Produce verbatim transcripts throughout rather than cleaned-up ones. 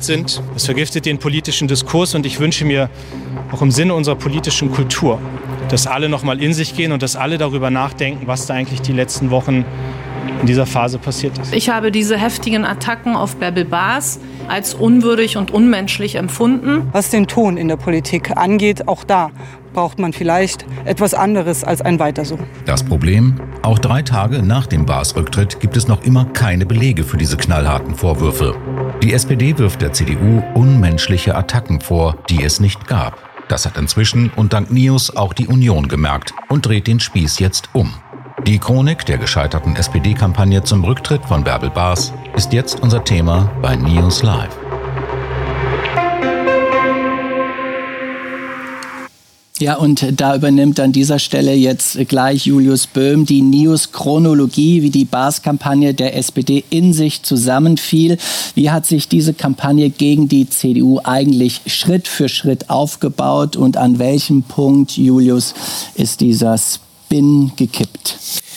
Gift sind. Es vergiftet den politischen Diskurs und ich wünsche mir auch im Sinne unserer politischen Kultur, dass alle noch mal in sich gehen und dass alle darüber nachdenken, was da eigentlich die letzten Wochen in dieser Phase passiert ist. Ich habe diese heftigen Attacken auf Bärbel Baas als unwürdig und unmenschlich empfunden. Was den Ton in der Politik angeht, auch da braucht man vielleicht etwas anderes als ein Weiter so. Das Problem? Auch drei Tage nach dem Baas-Rücktritt gibt es noch immer keine Belege für diese knallharten Vorwürfe. Die S P D wirft der C D U unmenschliche Attacken vor, die es nicht gab. Das hat inzwischen und dank Nius auch die Union gemerkt und dreht den Spieß jetzt um. Die Chronik der gescheiterten S P D-Kampagne zum Rücktritt von Bärbel Baas ist jetzt unser Thema bei Nius Live. Ja, und da übernimmt an dieser Stelle jetzt gleich Julius Böhm die Nius-Chronologie, wie die Baas-Kampagne der S P D in sich zusammenfiel. Wie hat sich diese Kampagne gegen die C D U eigentlich Schritt für Schritt aufgebaut und an welchem Punkt, Julius, ist dieser Spin gekippt?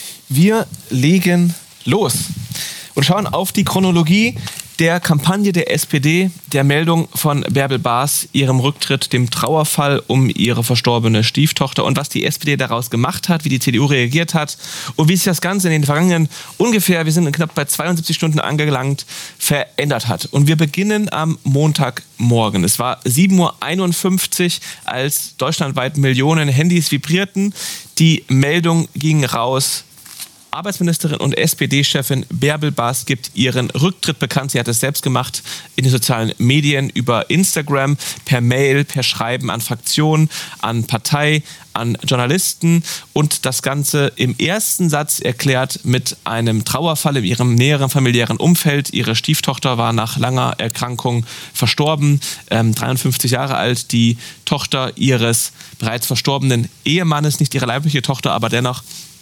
Wir legen los und schauen auf die Chronologie der Kampagne der S P D, der Meldung von Bärbel Baas, ihrem Rücktritt, dem Trauerfall um ihre verstorbene Stieftochter und was die S P D daraus gemacht hat, wie die C D U reagiert hat und wie sich das Ganze in den vergangenen ungefähr, wir sind knapp bei zweiundsiebzig Stunden angelangt, verändert hat. Und wir beginnen am Montagmorgen. Es war sieben Uhr einundfünfzig, als deutschlandweit Millionen Handys vibrierten. Die Meldung ging raus: Arbeitsministerin und S P D-Chefin Bärbel Baas gibt ihren Rücktritt bekannt. Sie hat es selbst gemacht in den sozialen Medien, über Instagram, per Mail, per Schreiben an Fraktionen, an Partei, an Journalisten und das Ganze im ersten Satz erklärt mit einem Trauerfall in ihrem näheren familiären Umfeld. Ihre Stieftochter war nach langer Erkrankung verstorben, ähm, dreiundfünfzig Jahre alt, die Tochter ihres bereits verstorbenen Ehemannes, nicht ihre leibliche Tochter, aber dennoch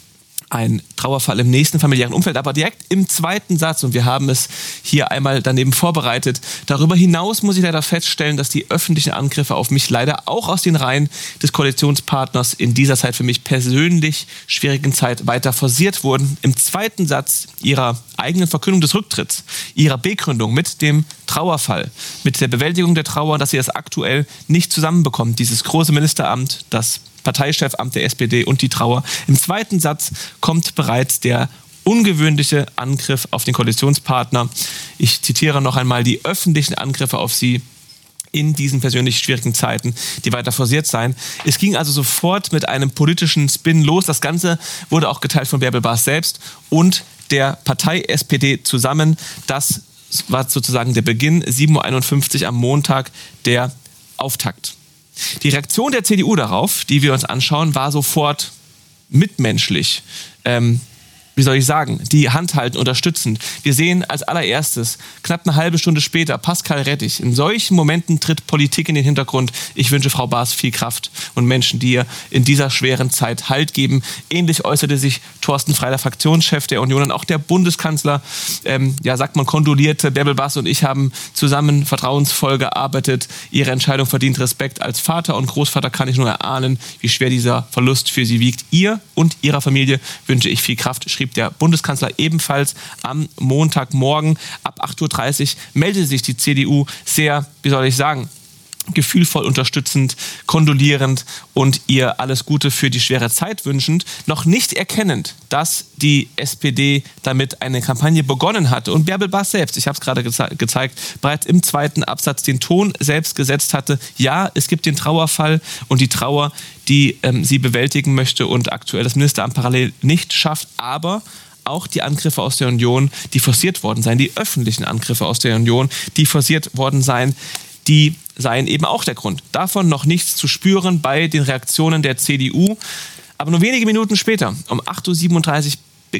ein Trauerfall im nächsten familiären Umfeld, aber direkt im zweiten Satz, und wir haben es hier einmal daneben vorbereitet. Darüber hinaus muss ich leider feststellen, dass die öffentlichen Angriffe auf mich leider auch aus den Reihen des Koalitionspartners in dieser Zeit für mich persönlich schwierigen Zeit weiter forciert wurden. Im zweiten Satz ihrer eigenen Verkündung des Rücktritts, ihrer Begründung mit dem Trauerfall, mit der Bewältigung der Trauer, dass sie das aktuell nicht zusammenbekommt, dieses große Ministeramt, das Parteichefamt der S P D und die Trauer. Im zweiten Satz kommt bereits der ungewöhnliche Angriff auf den Koalitionspartner. Ich zitiere noch einmal: die öffentlichen Angriffe auf sie in diesen persönlich schwierigen Zeiten, die weiter forciert seien. Es ging also sofort mit einem politischen Spin los. Das Ganze wurde auch geteilt von Bärbel Baas selbst und der Partei S P D zusammen. Das war sozusagen der Beginn, sieben Uhr einundfünfzig am Montag, der Auftakt. Die Reaktion der C D U darauf, die wir uns anschauen, war sofort mitmenschlich. Ähm, wie soll ich sagen, die Hand halten, unterstützend. Wir sehen als allererstes, knapp eine halbe Stunde später, Pascal Rettich. In solchen Momenten tritt Politik in den Hintergrund. Ich wünsche Frau Baas viel Kraft und Menschen, die ihr in dieser schweren Zeit Halt geben. Ähnlich äußerte sich Thorsten Frey, Fraktionschef der Union, und auch der Bundeskanzler, ähm, ja, sagt man, kondolierte. Bärbel Baas und ich haben zusammen vertrauensvoll gearbeitet. Ihre Entscheidung verdient Respekt. Als Vater und Großvater kann ich nur erahnen, wie schwer dieser Verlust für sie wiegt. Ihr und ihrer Familie wünsche ich viel Kraft, schrieb der Bundeskanzler ebenfalls am Montagmorgen. Ab acht Uhr dreißig meldete sich die C D U sehr, wie soll ich sagen, gefühlvoll unterstützend, kondolierend und ihr alles Gute für die schwere Zeit wünschend, noch nicht erkennend, dass die S P D damit eine Kampagne begonnen hatte und Bärbel Baas selbst, ich habe es gerade geze- gezeigt, bereits im zweiten Absatz den Ton selbst gesetzt hatte. Ja, es gibt den Trauerfall und die Trauer, die ähm, sie bewältigen möchte und aktuell das Ministeramt parallel nicht schafft, aber auch die Angriffe aus der Union, die forciert worden seien, die öffentlichen Angriffe aus der Union, die forciert worden seien, die seien eben auch der Grund. Davon noch nichts zu spüren bei den Reaktionen der C D U. Aber nur wenige Minuten später, um acht Uhr siebenunddreißig,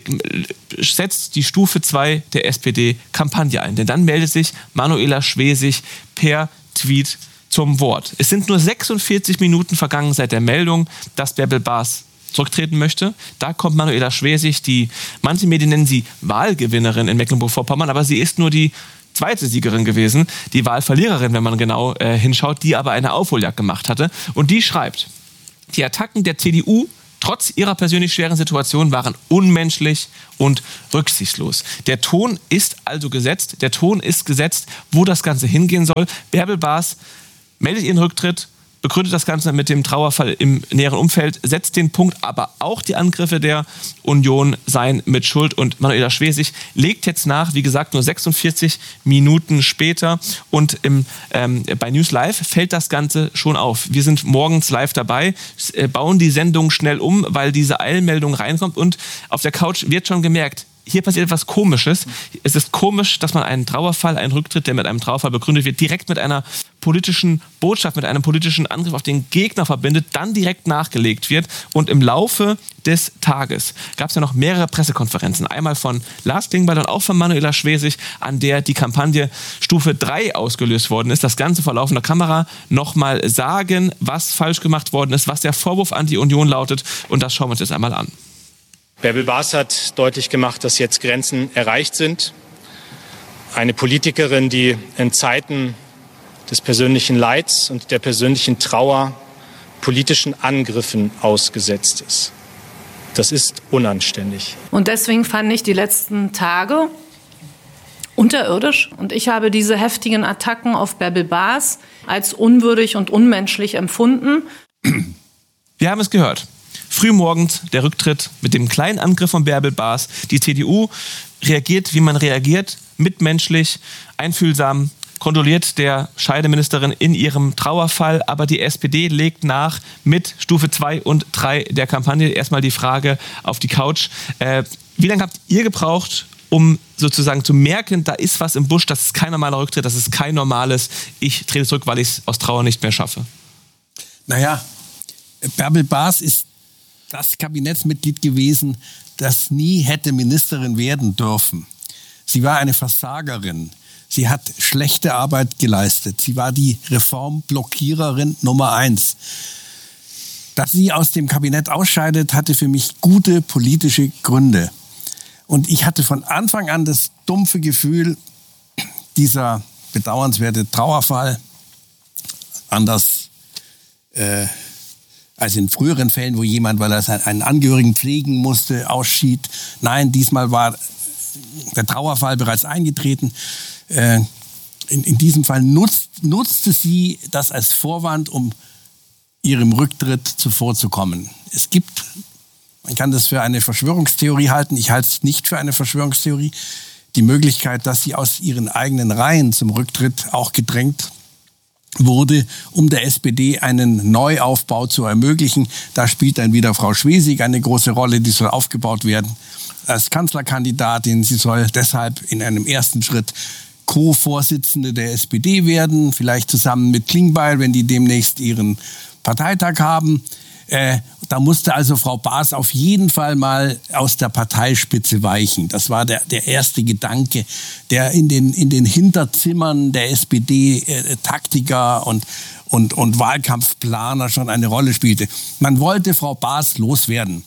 setzt die Stufe zwei der S P D Kampagne ein. Denn dann meldet sich Manuela Schwesig per Tweet zum Wort. Es sind nur sechsundvierzig Minuten vergangen seit der Meldung, dass Bärbel Baas zurücktreten möchte. Da kommt Manuela Schwesig, die, manche Medien nennen sie Wahlgewinnerin in Mecklenburg-Vorpommern, aber sie ist nur die zweite Siegerin gewesen, die Wahlverliererin, wenn man genau äh, hinschaut, die aber eine Aufholjagd gemacht hatte. Und die schreibt: Die Attacken der C D U trotz ihrer persönlich schweren Situation waren unmenschlich und rücksichtslos. Der Ton ist also gesetzt. Der Ton ist gesetzt, wo das Ganze hingehen soll. Bärbel Baas meldet ihren Rücktritt, begründet das Ganze mit dem Trauerfall im näheren Umfeld, setzt den Punkt, aber auch die Angriffe der Union seien mit Schuld. Und Manuela Schwesig legt jetzt nach, wie gesagt, nur sechsundvierzig Minuten später. Und im, ähm, bei News Live fällt das Ganze schon auf. Wir sind morgens live dabei, äh, bauen die Sendung schnell um, weil diese Eilmeldung reinkommt. Und auf der Couch wird schon gemerkt, hier passiert etwas Komisches. Es ist komisch, dass man einen Trauerfall, einen Rücktritt, der mit einem Trauerfall begründet wird, direkt mit einer politischen Botschaft, mit einem politischen Angriff auf den Gegner verbindet, dann direkt nachgelegt wird. Und im Laufe des Tages gab es ja noch mehrere Pressekonferenzen. Einmal von Lars Klingbeil und auch von Manuela Schwesig, an der die Kampagne Stufe drei ausgelöst worden ist. Das Ganze vor laufender Kamera nochmal sagen, was falsch gemacht worden ist, was der Vorwurf an die Union lautet. Und das schauen wir uns jetzt einmal an. Bärbel Baas hat deutlich gemacht, dass jetzt Grenzen erreicht sind. Eine Politikerin, die in Zeiten des persönlichen Leids und der persönlichen Trauer politischen Angriffen ausgesetzt ist. Das ist unanständig. Und deswegen fand ich die letzten Tage unterirdisch. Und ich habe diese heftigen Attacken auf Bärbel Baas als unwürdig und unmenschlich empfunden. Wir haben es gehört. Frühmorgens der Rücktritt mit dem kleinen Angriff von Bärbel Baas. Die C D U reagiert, wie man reagiert, mitmenschlich, einfühlsam, kondoliert der Scheideministerin in ihrem Trauerfall. Aber die S P D legt nach mit Stufe zwei und drei der Kampagne. Erstmal die Frage auf die Couch. Äh, wie lange habt ihr gebraucht, um sozusagen zu merken, da ist was im Busch, das ist kein normaler Rücktritt, das ist kein normales, ich trete zurück, weil ich es aus Trauer nicht mehr schaffe? Naja, Bärbel Baas ist das Kabinettsmitglied gewesen, das nie hätte Ministerin werden dürfen. Sie war eine Versagerin. Sie hat schlechte Arbeit geleistet. Sie war die Reformblockiererin Nummer eins. Dass sie aus dem Kabinett ausscheidet, hatte für mich gute politische Gründe. Und ich hatte von Anfang an das dumpfe Gefühl, dieser bedauernswerte Trauerfall, anders äh, als in früheren Fällen, wo jemand, weil er einen Angehörigen pflegen musste, ausschied. Nein, diesmal war der Trauerfall bereits eingetreten. Äh, in, in diesem Fall nutzt, nutzte sie das als Vorwand, um ihrem Rücktritt zuvorzukommen. Es gibt, man kann das für eine Verschwörungstheorie halten, ich halte es nicht für eine Verschwörungstheorie, die Möglichkeit, dass sie aus ihren eigenen Reihen zum Rücktritt auch gedrängt wurde, um der S P D einen Neuaufbau zu ermöglichen. Da spielt dann wieder Frau Schwesig eine große Rolle, die soll aufgebaut werden als Kanzlerkandidatin. Sie soll deshalb in einem ersten Schritt Co-Vorsitzende der S P D werden, vielleicht zusammen mit Klingbeil, wenn die demnächst ihren Parteitag haben. Äh, da musste also Frau Baas auf jeden Fall mal aus der Parteispitze weichen. Das war der, der erste Gedanke, der in den, in den Hinterzimmern der S P D-Taktiker äh, und, und, und Wahlkampfplaner schon eine Rolle spielte. Man wollte Frau Baas loswerden.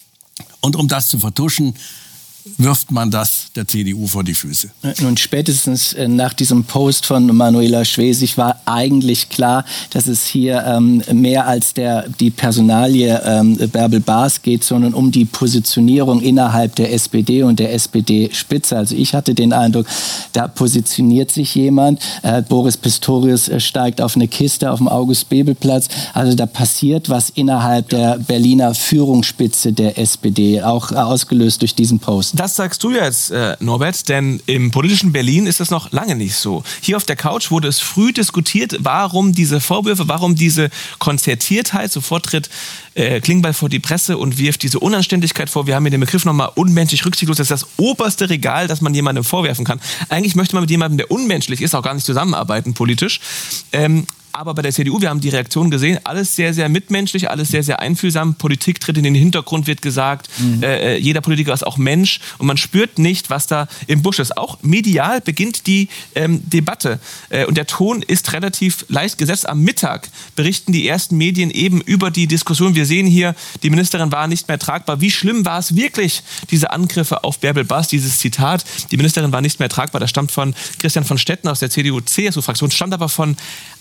Und um das zu vertuschen, wirft man das der C D U vor die Füße. Nun, spätestens nach diesem Post von Manuela Schwesig war eigentlich klar, dass es hier ähm, mehr als der, die Personalie ähm, Bärbel Baas geht, sondern um die Positionierung innerhalb der S P D und der S P D-Spitze. Also ich hatte den Eindruck, da positioniert sich jemand. Äh, Boris Pistorius äh, steigt auf eine Kiste auf dem August-Bebel-Platz. Also da passiert was innerhalb der Berliner Führungsspitze der S P D, auch äh, ausgelöst durch diesen Post. Das sagst du jetzt, äh, Norbert, denn im politischen Berlin ist das noch lange nicht so. Hier auf der Couch wurde es früh diskutiert, warum diese Vorwürfe, warum diese Konzertiertheit. Sofort tritt äh, Klingbeil vor die Presse und wirft diese Unanständigkeit vor. Wir haben hier den Begriff nochmal unmenschlich, rücksichtslos. Das ist das oberste Regal, das man jemandem vorwerfen kann. Eigentlich möchte man mit jemandem, der unmenschlich ist, auch gar nicht zusammenarbeiten politisch. Ähm, Aber bei der C D U, wir haben die Reaktion gesehen, alles sehr, sehr mitmenschlich, alles sehr, sehr einfühlsam. Politik tritt in den Hintergrund, wird gesagt. Mhm. Äh, jeder Politiker ist auch Mensch. Und man spürt nicht, was da im Busch ist. Auch medial beginnt die ähm, Debatte. Äh, und der Ton ist relativ leicht gesetzt. Am Mittag berichten die ersten Medien eben über die Diskussion. Wir sehen hier, die Ministerin war nicht mehr tragbar. Wie schlimm war es wirklich, diese Angriffe auf Bärbel Baas, dieses Zitat? Die Ministerin war nicht mehr tragbar. Das stammt von Christian von Stetten aus der C D U-C S U-Fraktion, stammt aber von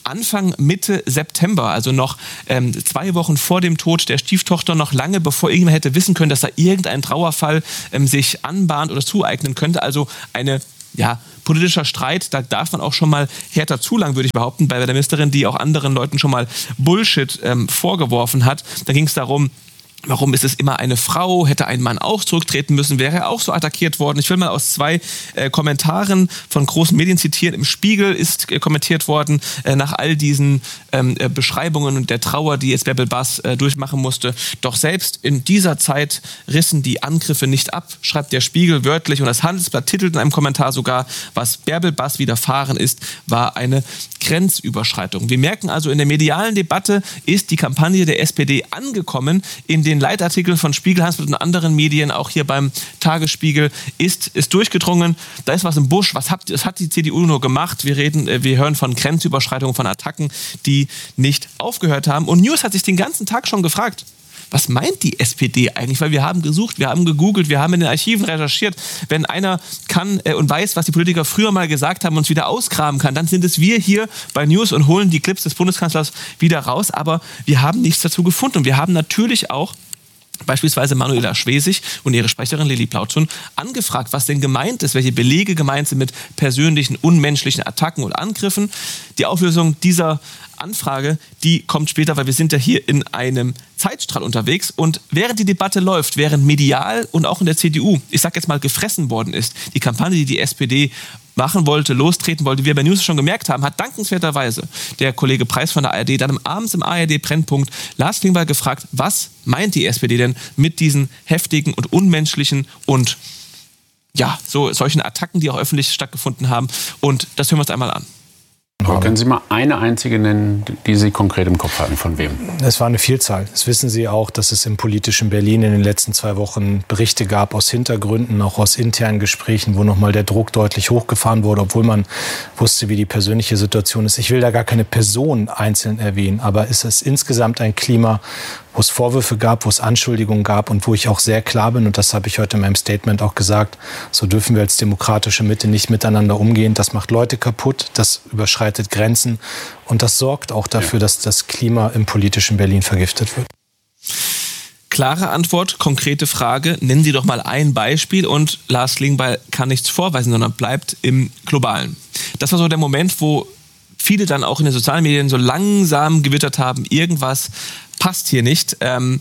Anfang Mitte September, also noch ähm, zwei Wochen vor dem Tod der Stieftochter, noch lange bevor irgendjemand hätte wissen können, dass da irgendein Trauerfall ähm, sich anbahnt oder zueignen könnte. Also eine, ja, politischer Streit, da darf man auch schon mal härter zulangen, würde ich behaupten, bei der Ministerin, die auch anderen Leuten schon mal Bullshit ähm, vorgeworfen hat. Da ging es darum, warum ist es immer eine Frau? Hätte ein Mann auch zurücktreten müssen? Wäre er auch so attackiert worden? Ich will mal aus zwei äh, Kommentaren von großen Medien zitieren. Im Spiegel ist äh, kommentiert worden, äh, nach all diesen ähm, äh, Beschreibungen und der Trauer, die jetzt Bärbel Baas äh, durchmachen musste. Doch selbst in dieser Zeit rissen die Angriffe nicht ab, schreibt der Spiegel wörtlich. Und das Handelsblatt titelt in einem Kommentar sogar, was Bärbel Baas widerfahren ist, war eine Grenzüberschreitung. Wir merken also, in der medialen Debatte ist die Kampagne der S P D angekommen. In den Leitartikeln von Spiegel, Handelsblatt und anderen Medien, auch hier beim Tagesspiegel, ist, ist durchgedrungen. Da ist was im Busch. Was hat, was hat die C D U nur gemacht? Wir reden, wir hören von Grenzüberschreitungen, von Attacken, die nicht aufgehört haben. Und News hat sich den ganzen Tag schon gefragt, was meint die S P D eigentlich? Weil wir haben gesucht, wir haben gegoogelt, wir haben in den Archiven recherchiert. Wenn einer kann äh, und weiß, was die Politiker früher mal gesagt haben und uns wieder ausgraben kann, dann sind es wir hier bei News und holen die Clips des Bundeskanzlers wieder raus. Aber wir haben nichts dazu gefunden. Und wir haben natürlich auch beispielsweise Manuela Schwesig und ihre Sprecherin Lilly Plautzun angefragt, was denn gemeint ist, welche Belege gemeint sind mit persönlichen, unmenschlichen Attacken und Angriffen. Die Auflösung dieser Anfrage, die kommt später, weil wir sind ja hier in einem Zeitstrahl unterwegs. Und während die Debatte läuft, während medial und auch in der C D U, ich sag jetzt mal, gefressen worden ist, die Kampagne, die die S P D machen wollte, lostreten wollte, wie wir bei News schon gemerkt haben, hat dankenswerterweise der Kollege Preis von der A R D dann abends im A R D-Brennpunkt Lars Klingbeil gefragt, was meint die S P D denn mit diesen heftigen und unmenschlichen und ja, so solchen Attacken, die auch öffentlich stattgefunden haben. Und das hören wir uns einmal an. Können Sie mal eine einzige nennen, die Sie konkret im Kopf hatten? Von wem? Es war eine Vielzahl. Das wissen Sie auch, dass es im politischen Berlin in den letzten zwei Wochen Berichte gab aus Hintergründen, auch aus internen Gesprächen, wo nochmal der Druck deutlich hochgefahren wurde, obwohl man wusste, wie die persönliche Situation ist. Ich will da gar keine Person einzeln erwähnen, aber es ist insgesamt ein Klima, wo es Vorwürfe gab, wo es Anschuldigungen gab und wo ich auch sehr klar bin, und das habe ich heute in meinem Statement auch gesagt, so dürfen wir als demokratische Mitte nicht miteinander umgehen. Das macht Leute kaputt, das überschreitet Grenzen und das sorgt auch dafür, ja, dass das Klima im politischen Berlin vergiftet wird. Klare Antwort, konkrete Frage. Nennen Sie doch mal ein Beispiel und Lars Klingbeil kann nichts vorweisen, sondern bleibt im Globalen. Das war so der Moment, wo viele dann auch in den sozialen Medien so langsam gewittert haben, irgendwas passt hier nicht. Ähm,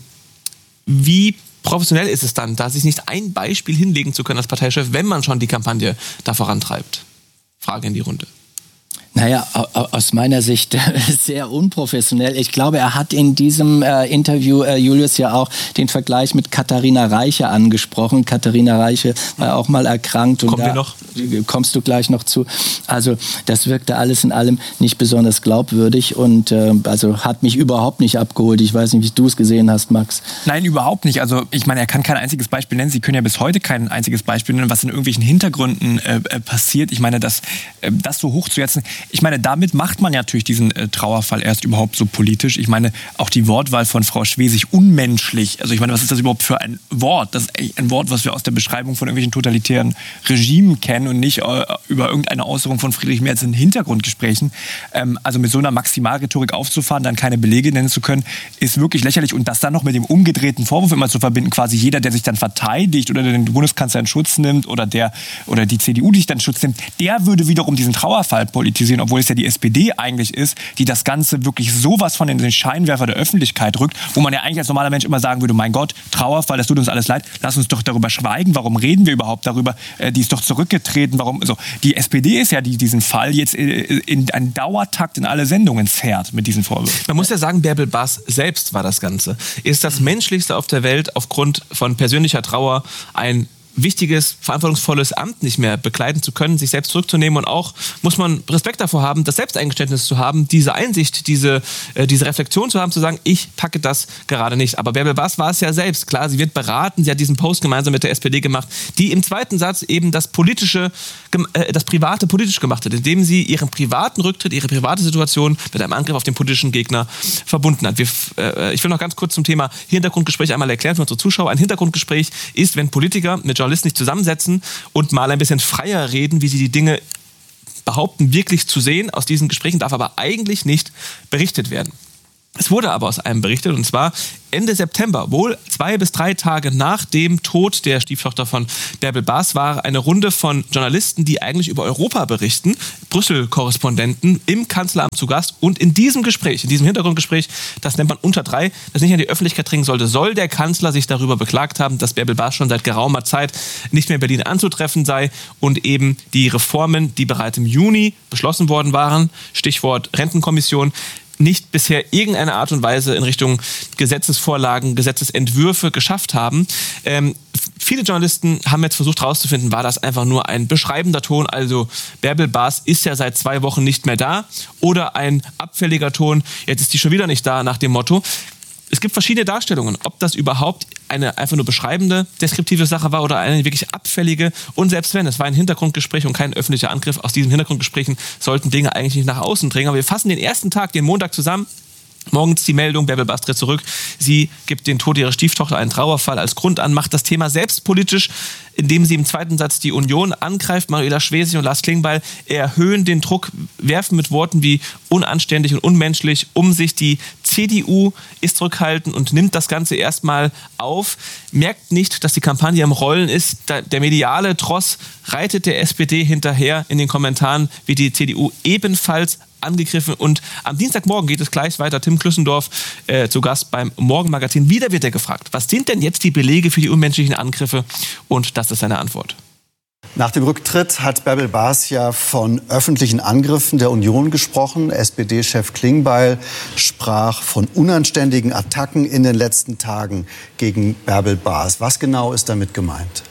wie professionell ist es dann, da sich nicht ein Beispiel hinlegen zu können als Parteichef, wenn man schon die Kampagne da vorantreibt? Frage in die Runde. Naja, aus meiner Sicht sehr unprofessionell. Ich glaube, er hat in diesem äh, Interview, äh, Julius, ja auch den Vergleich mit Katharina Reiche angesprochen. Katharina Reiche war auch mal erkrankt. Und Kommen da wir noch? Kommst du gleich noch zu. Also das wirkte alles in allem nicht besonders glaubwürdig und äh, also hat mich überhaupt nicht abgeholt. Ich weiß nicht, wie du es gesehen hast, Max. Nein, überhaupt nicht. Also ich meine, er kann kein einziges Beispiel nennen. Sie können ja bis heute kein einziges Beispiel nennen, was in irgendwelchen Hintergründen äh, passiert. Ich meine, das, äh, das so hochzusetzen, ich meine, damit macht man ja natürlich diesen äh, Trauerfall erst überhaupt so politisch. Ich meine, auch die Wortwahl von Frau Schwesig, unmenschlich. Also ich meine, was ist das überhaupt für ein Wort? Das ist ein Wort, was wir aus der Beschreibung von irgendwelchen totalitären Regimen kennen und nicht äh, über irgendeine Äußerung von Friedrich Merz in Hintergrundgesprächen. Ähm, also mit so einer Maximalrhetorik aufzufahren, dann keine Belege nennen zu können, ist wirklich lächerlich. Und das dann noch mit dem umgedrehten Vorwurf immer zu verbinden, quasi jeder, der sich dann verteidigt oder der den Bundeskanzler in Schutz nimmt oder, der, oder die C D U, die sich dann in Schutz nimmt, der würde wiederum diesen Trauerfall politisieren, obwohl es ja die S P D eigentlich ist, die das Ganze wirklich sowas von in den Scheinwerfer der Öffentlichkeit rückt, wo man ja eigentlich als normaler Mensch immer sagen würde, mein Gott, Trauerfall, das tut uns alles leid, lass uns doch darüber schweigen, warum reden wir überhaupt darüber, äh, die ist doch zurückgetreten, warum, so. Die S P D ist ja, die diesen Fall jetzt in, in einen Dauertakt in alle Sendungen zerrt mit diesen Vorwürfen. Man muss ja sagen, Bärbel Baas selbst war das Ganze. Ist das Menschlichste auf der Welt, aufgrund von persönlicher Trauer ein wichtiges, verantwortungsvolles Amt nicht mehr bekleiden zu können, sich selbst zurückzunehmen, und auch muss man Respekt davor haben, das Selbsteingeständnis zu haben, diese Einsicht, diese, äh, diese Reflexion zu haben, zu sagen, ich packe das gerade nicht. Aber Bärbel Baas war es ja selbst. Klar, sie wird beraten, sie hat diesen Post gemeinsam mit der S P D gemacht, die im zweiten Satz eben das politische, äh, das Private politisch gemacht hat, indem sie ihren privaten Rücktritt, ihre private Situation mit einem Angriff auf den politischen Gegner verbunden hat. Wir, äh, ich will noch ganz kurz zum Thema Hintergrundgespräch einmal erklären für unsere Zuschauer. Ein Hintergrundgespräch ist, wenn Politiker mit Journalisten nicht zusammensetzen und mal ein bisschen freier reden, wie sie die Dinge behaupten, wirklich zu sehen. Aus diesen Gesprächen darf aber eigentlich nicht berichtet werden. Es wurde aber aus einem berichtet, und zwar Ende September, wohl zwei bis drei Tage nach dem Tod der Stieftochter von Bärbel Baas, war eine Runde von Journalisten, die eigentlich über Europa berichten, Brüssel-Korrespondenten, im Kanzleramt zu Gast. Und in diesem Gespräch, in diesem Hintergrundgespräch, das nennt man unter drei, das nicht an die Öffentlichkeit dringen sollte, soll der Kanzler sich darüber beklagt haben, dass Bärbel Baas schon seit geraumer Zeit nicht mehr in Berlin anzutreffen sei und eben die Reformen, die bereits im Juni beschlossen worden waren, Stichwort Rentenkommission, nicht bisher irgendeine Art und Weise in Richtung Gesetzesvorlagen, Gesetzesentwürfe geschafft haben. Ähm, viele Journalisten haben jetzt versucht herauszufinden, war das einfach nur ein beschreibender Ton, also Bärbel Baas ist ja seit zwei Wochen nicht mehr da, oder ein abfälliger Ton, jetzt ist die schon wieder nicht da, nach dem Motto. Es gibt verschiedene Darstellungen, ob das überhaupt eine einfach nur beschreibende, deskriptive Sache war oder eine wirklich abfällige. Und selbst wenn, es war ein Hintergrundgespräch und kein öffentlicher Angriff, aus diesen Hintergrundgesprächen sollten Dinge eigentlich nicht nach außen dringen. Aber wir fassen den ersten Tag, den Montag zusammen. Morgens die Meldung, Bärbel Baas tritt zurück. Sie gibt den Tod ihrer Stieftochter einen Trauerfall als Grund an, macht das Thema selbst politisch, indem sie im zweiten Satz die Union angreift. Manuela Schwesig und Lars Klingbeil erhöhen den Druck, werfen mit Worten wie unanständig und unmenschlich um sich. Die C D U ist zurückhaltend und nimmt das Ganze erstmal auf, merkt nicht, dass die Kampagne am Rollen ist. Der mediale Tross reitet der S P D hinterher. In den Kommentaren wird die C D U ebenfalls angegriffen, und am Dienstagmorgen geht es gleich weiter. Tim Klüssendorf äh, zu Gast beim Morgenmagazin. Wieder wird er gefragt, was sind denn jetzt die Belege für die unmenschlichen Angriffe? Und das ist seine Antwort. Nach dem Rücktritt hat Bärbel Baas ja von öffentlichen Angriffen der Union gesprochen. S P D-Chef Klingbeil sprach von unanständigen Attacken in den letzten Tagen gegen Bärbel Baas. Was genau ist damit gemeint?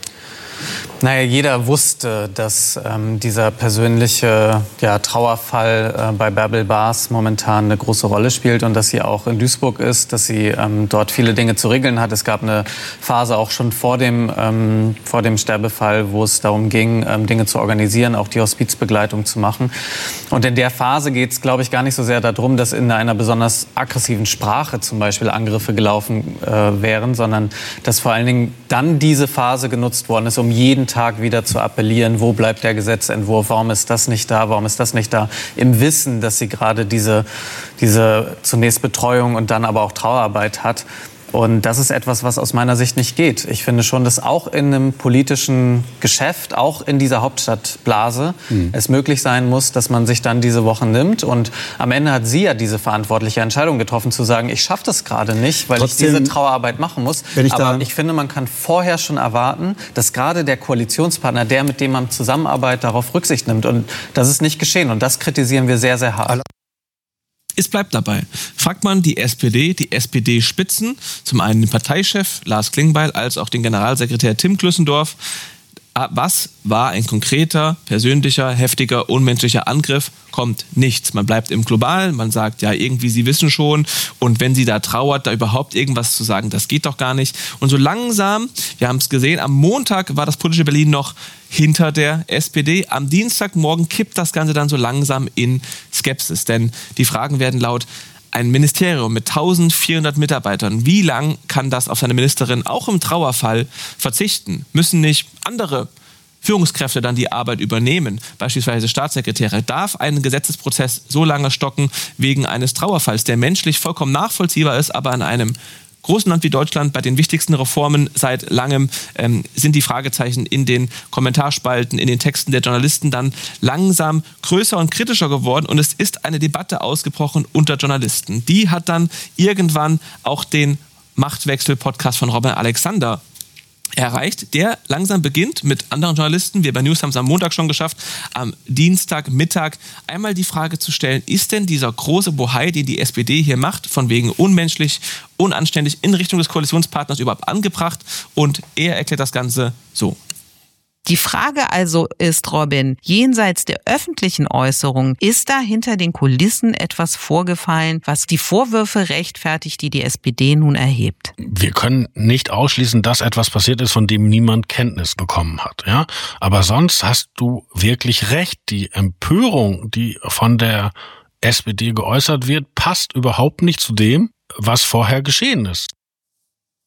Naja, jeder wusste, dass ähm, dieser persönliche ja, Trauerfall äh, bei Bärbel Baas momentan eine große Rolle spielt und dass sie auch in Duisburg ist, dass sie ähm, dort viele Dinge zu regeln hat. Es gab eine Phase auch schon vor dem, ähm, vor dem Sterbefall, wo es darum ging, ähm, Dinge zu organisieren, auch die Hospizbegleitung zu machen. Und in der Phase geht es, glaube ich, gar nicht so sehr darum, dass in einer besonders aggressiven Sprache zum Beispiel Angriffe gelaufen äh, wären, sondern dass vor allen Dingen dann diese Phase genutzt worden ist, um jeden Tag wieder zu appellieren, wo bleibt der Gesetzentwurf, warum ist das nicht da, warum ist das nicht da, im Wissen, dass sie gerade diese, diese zunächst Betreuung und dann aber auch Trauerarbeit hat. Und das ist etwas, was aus meiner Sicht nicht geht. Ich finde schon, dass auch in einem politischen Geschäft, auch in dieser Hauptstadtblase, mhm. es möglich sein muss, dass man sich dann diese Wochen nimmt. Und am Ende hat sie ja diese verantwortliche Entscheidung getroffen, zu sagen, ich schaffe das gerade nicht, weil Trotzdem, ich diese Trauerarbeit machen muss. Ich Aber ich finde, man kann vorher schon erwarten, dass gerade der Koalitionspartner, der, mit dem man zusammenarbeitet, darauf Rücksicht nimmt. Und das ist nicht geschehen. Und das kritisieren wir sehr, sehr hart. Es bleibt dabei. Fragt man die S P D, die S P D-Spitzen, zum einen den Parteichef Lars Klingbeil als auch den Generalsekretär Tim Klüssendorf, was war ein konkreter, persönlicher, heftiger, unmenschlicher Angriff? Kommt nichts. Man bleibt im Globalen, man sagt, ja, irgendwie, Sie wissen schon, und wenn sie da trauert, da überhaupt irgendwas zu sagen, das geht doch gar nicht. Und so langsam, wir haben es gesehen, am Montag war das politische Berlin noch hinter der S P D. Am Dienstagmorgen kippt das Ganze dann so langsam in Skepsis, denn die Fragen werden laut: Ein Ministerium mit eintausendvierhundert Mitarbeitern, wie lang kann das auf seine Ministerin auch im Trauerfall verzichten? Müssen nicht andere Führungskräfte dann die Arbeit übernehmen, beispielsweise Staatssekretäre? Darf ein Gesetzesprozess so lange stocken wegen eines Trauerfalls, der menschlich vollkommen nachvollziehbar ist, aber in einem großen Land wie Deutschland bei den wichtigsten Reformen seit langem ähm, sind die Fragezeichen in den Kommentarspalten, in den Texten der Journalisten dann langsam größer und kritischer geworden, und es ist eine Debatte ausgebrochen unter Journalisten. Die hat dann irgendwann auch den Machtwechsel-Podcast von Robin Alexander erreicht, der langsam beginnt mit anderen Journalisten. Wir bei News haben es am Montag schon geschafft, am Dienstagmittag einmal die Frage zu stellen: Ist denn dieser große Bohai, den die S P D hier macht, von wegen unmenschlich, unanständig, in Richtung des Koalitionspartners überhaupt angebracht? Und er erklärt das Ganze so. Die Frage also ist, Robin, jenseits der öffentlichen Äußerungen, ist da hinter den Kulissen etwas vorgefallen, was die Vorwürfe rechtfertigt, die die S P D nun erhebt? Wir können nicht ausschließen, dass etwas passiert ist, von dem niemand Kenntnis bekommen hat. Ja? Aber sonst hast du wirklich recht. Die Empörung, die von der S P D geäußert wird, passt überhaupt nicht zu dem, was vorher geschehen ist.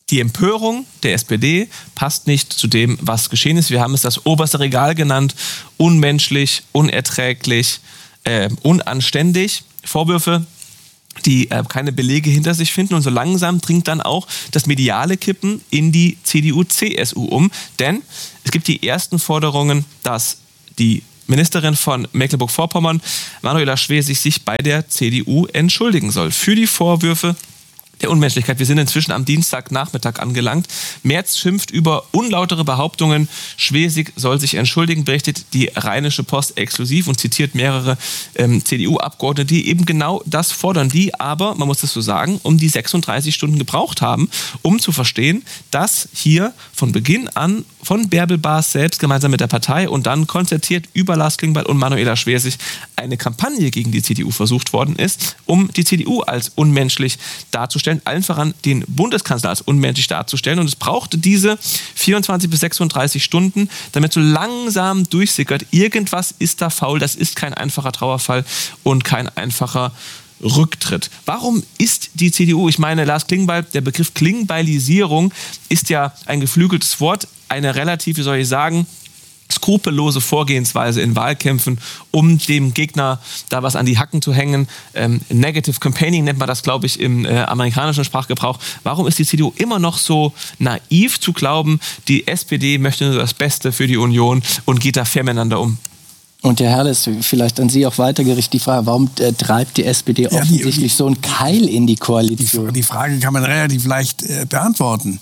Die Empörung der S P D passt nicht zu dem, was geschehen ist. Wir haben es das oberste Regal genannt. Unmenschlich, unerträglich, äh, unanständig. Vorwürfe, die äh, keine Belege hinter sich finden. Und so langsam dringt dann auch das mediale Kippen in die C D U C S U um. Denn es gibt die ersten Forderungen, dass die Ministerin von Mecklenburg-Vorpommern, Manuela Schwesig, sich bei der C D U entschuldigen soll für die Vorwürfe der Unmenschlichkeit. Wir sind inzwischen am Dienstagnachmittag angelangt. Merz schimpft über unlautere Behauptungen. Schwesig soll sich entschuldigen, berichtet die Rheinische Post exklusiv und zitiert mehrere ähm, C D U-Abgeordnete, die eben genau das fordern, die aber, man muss das so sagen, um die sechsunddreißig Stunden gebraucht haben, um zu verstehen, dass hier von Beginn an von Bärbel Baas selbst gemeinsam mit der Partei und dann konzertiert über Lars Klingbeil und Manuela Schwesig eine Kampagne gegen die C D U versucht worden ist, um die C D U als unmenschlich darzustellen, allen voran den Bundeskanzler als unmenschlich darzustellen. Und es brauchte diese vierundzwanzig bis sechsunddreißig Stunden, damit so langsam durchsickert, irgendwas ist da faul, das ist kein einfacher Trauerfall und kein einfacher Rücktritt. Warum ist die C D U, ich meine, Lars Klingbeil, der Begriff Klingbeilisierung ist ja ein geflügeltes Wort, eine relativ, wie soll ich sagen, skrupellose Vorgehensweise in Wahlkämpfen, um dem Gegner da was an die Hacken zu hängen. Ähm, Negative Campaigning nennt man das, glaube ich, im äh, amerikanischen Sprachgebrauch. Warum ist die C D U immer noch so naiv zu glauben, die S P D möchte nur das Beste für die Union und geht da fair miteinander um? Und Herr Herles, vielleicht an Sie auch weitergerichtet die Frage, warum äh, treibt die S P D ja, offensichtlich die, die, so einen Keil in die Koalition? Die, die Frage kann man relativ leicht äh, beantworten.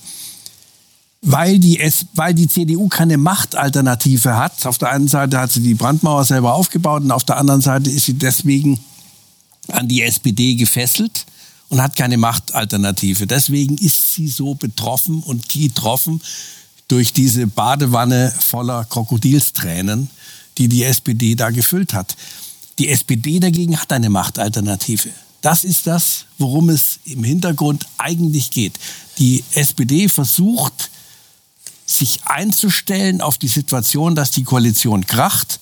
Weil die, S- weil die C D U keine Machtalternative hat. Auf der einen Seite hat sie die Brandmauer selber aufgebaut und auf der anderen Seite ist sie deswegen an die S P D gefesselt und hat keine Machtalternative. Deswegen ist sie so betroffen und getroffen durch diese Badewanne voller Krokodilstränen, die die S P D da gefüllt hat. Die S P D dagegen hat eine Machtalternative. Das ist das, worum es im Hintergrund eigentlich geht. Die S P D versucht, sich einzustellen auf die Situation, dass die Koalition kracht.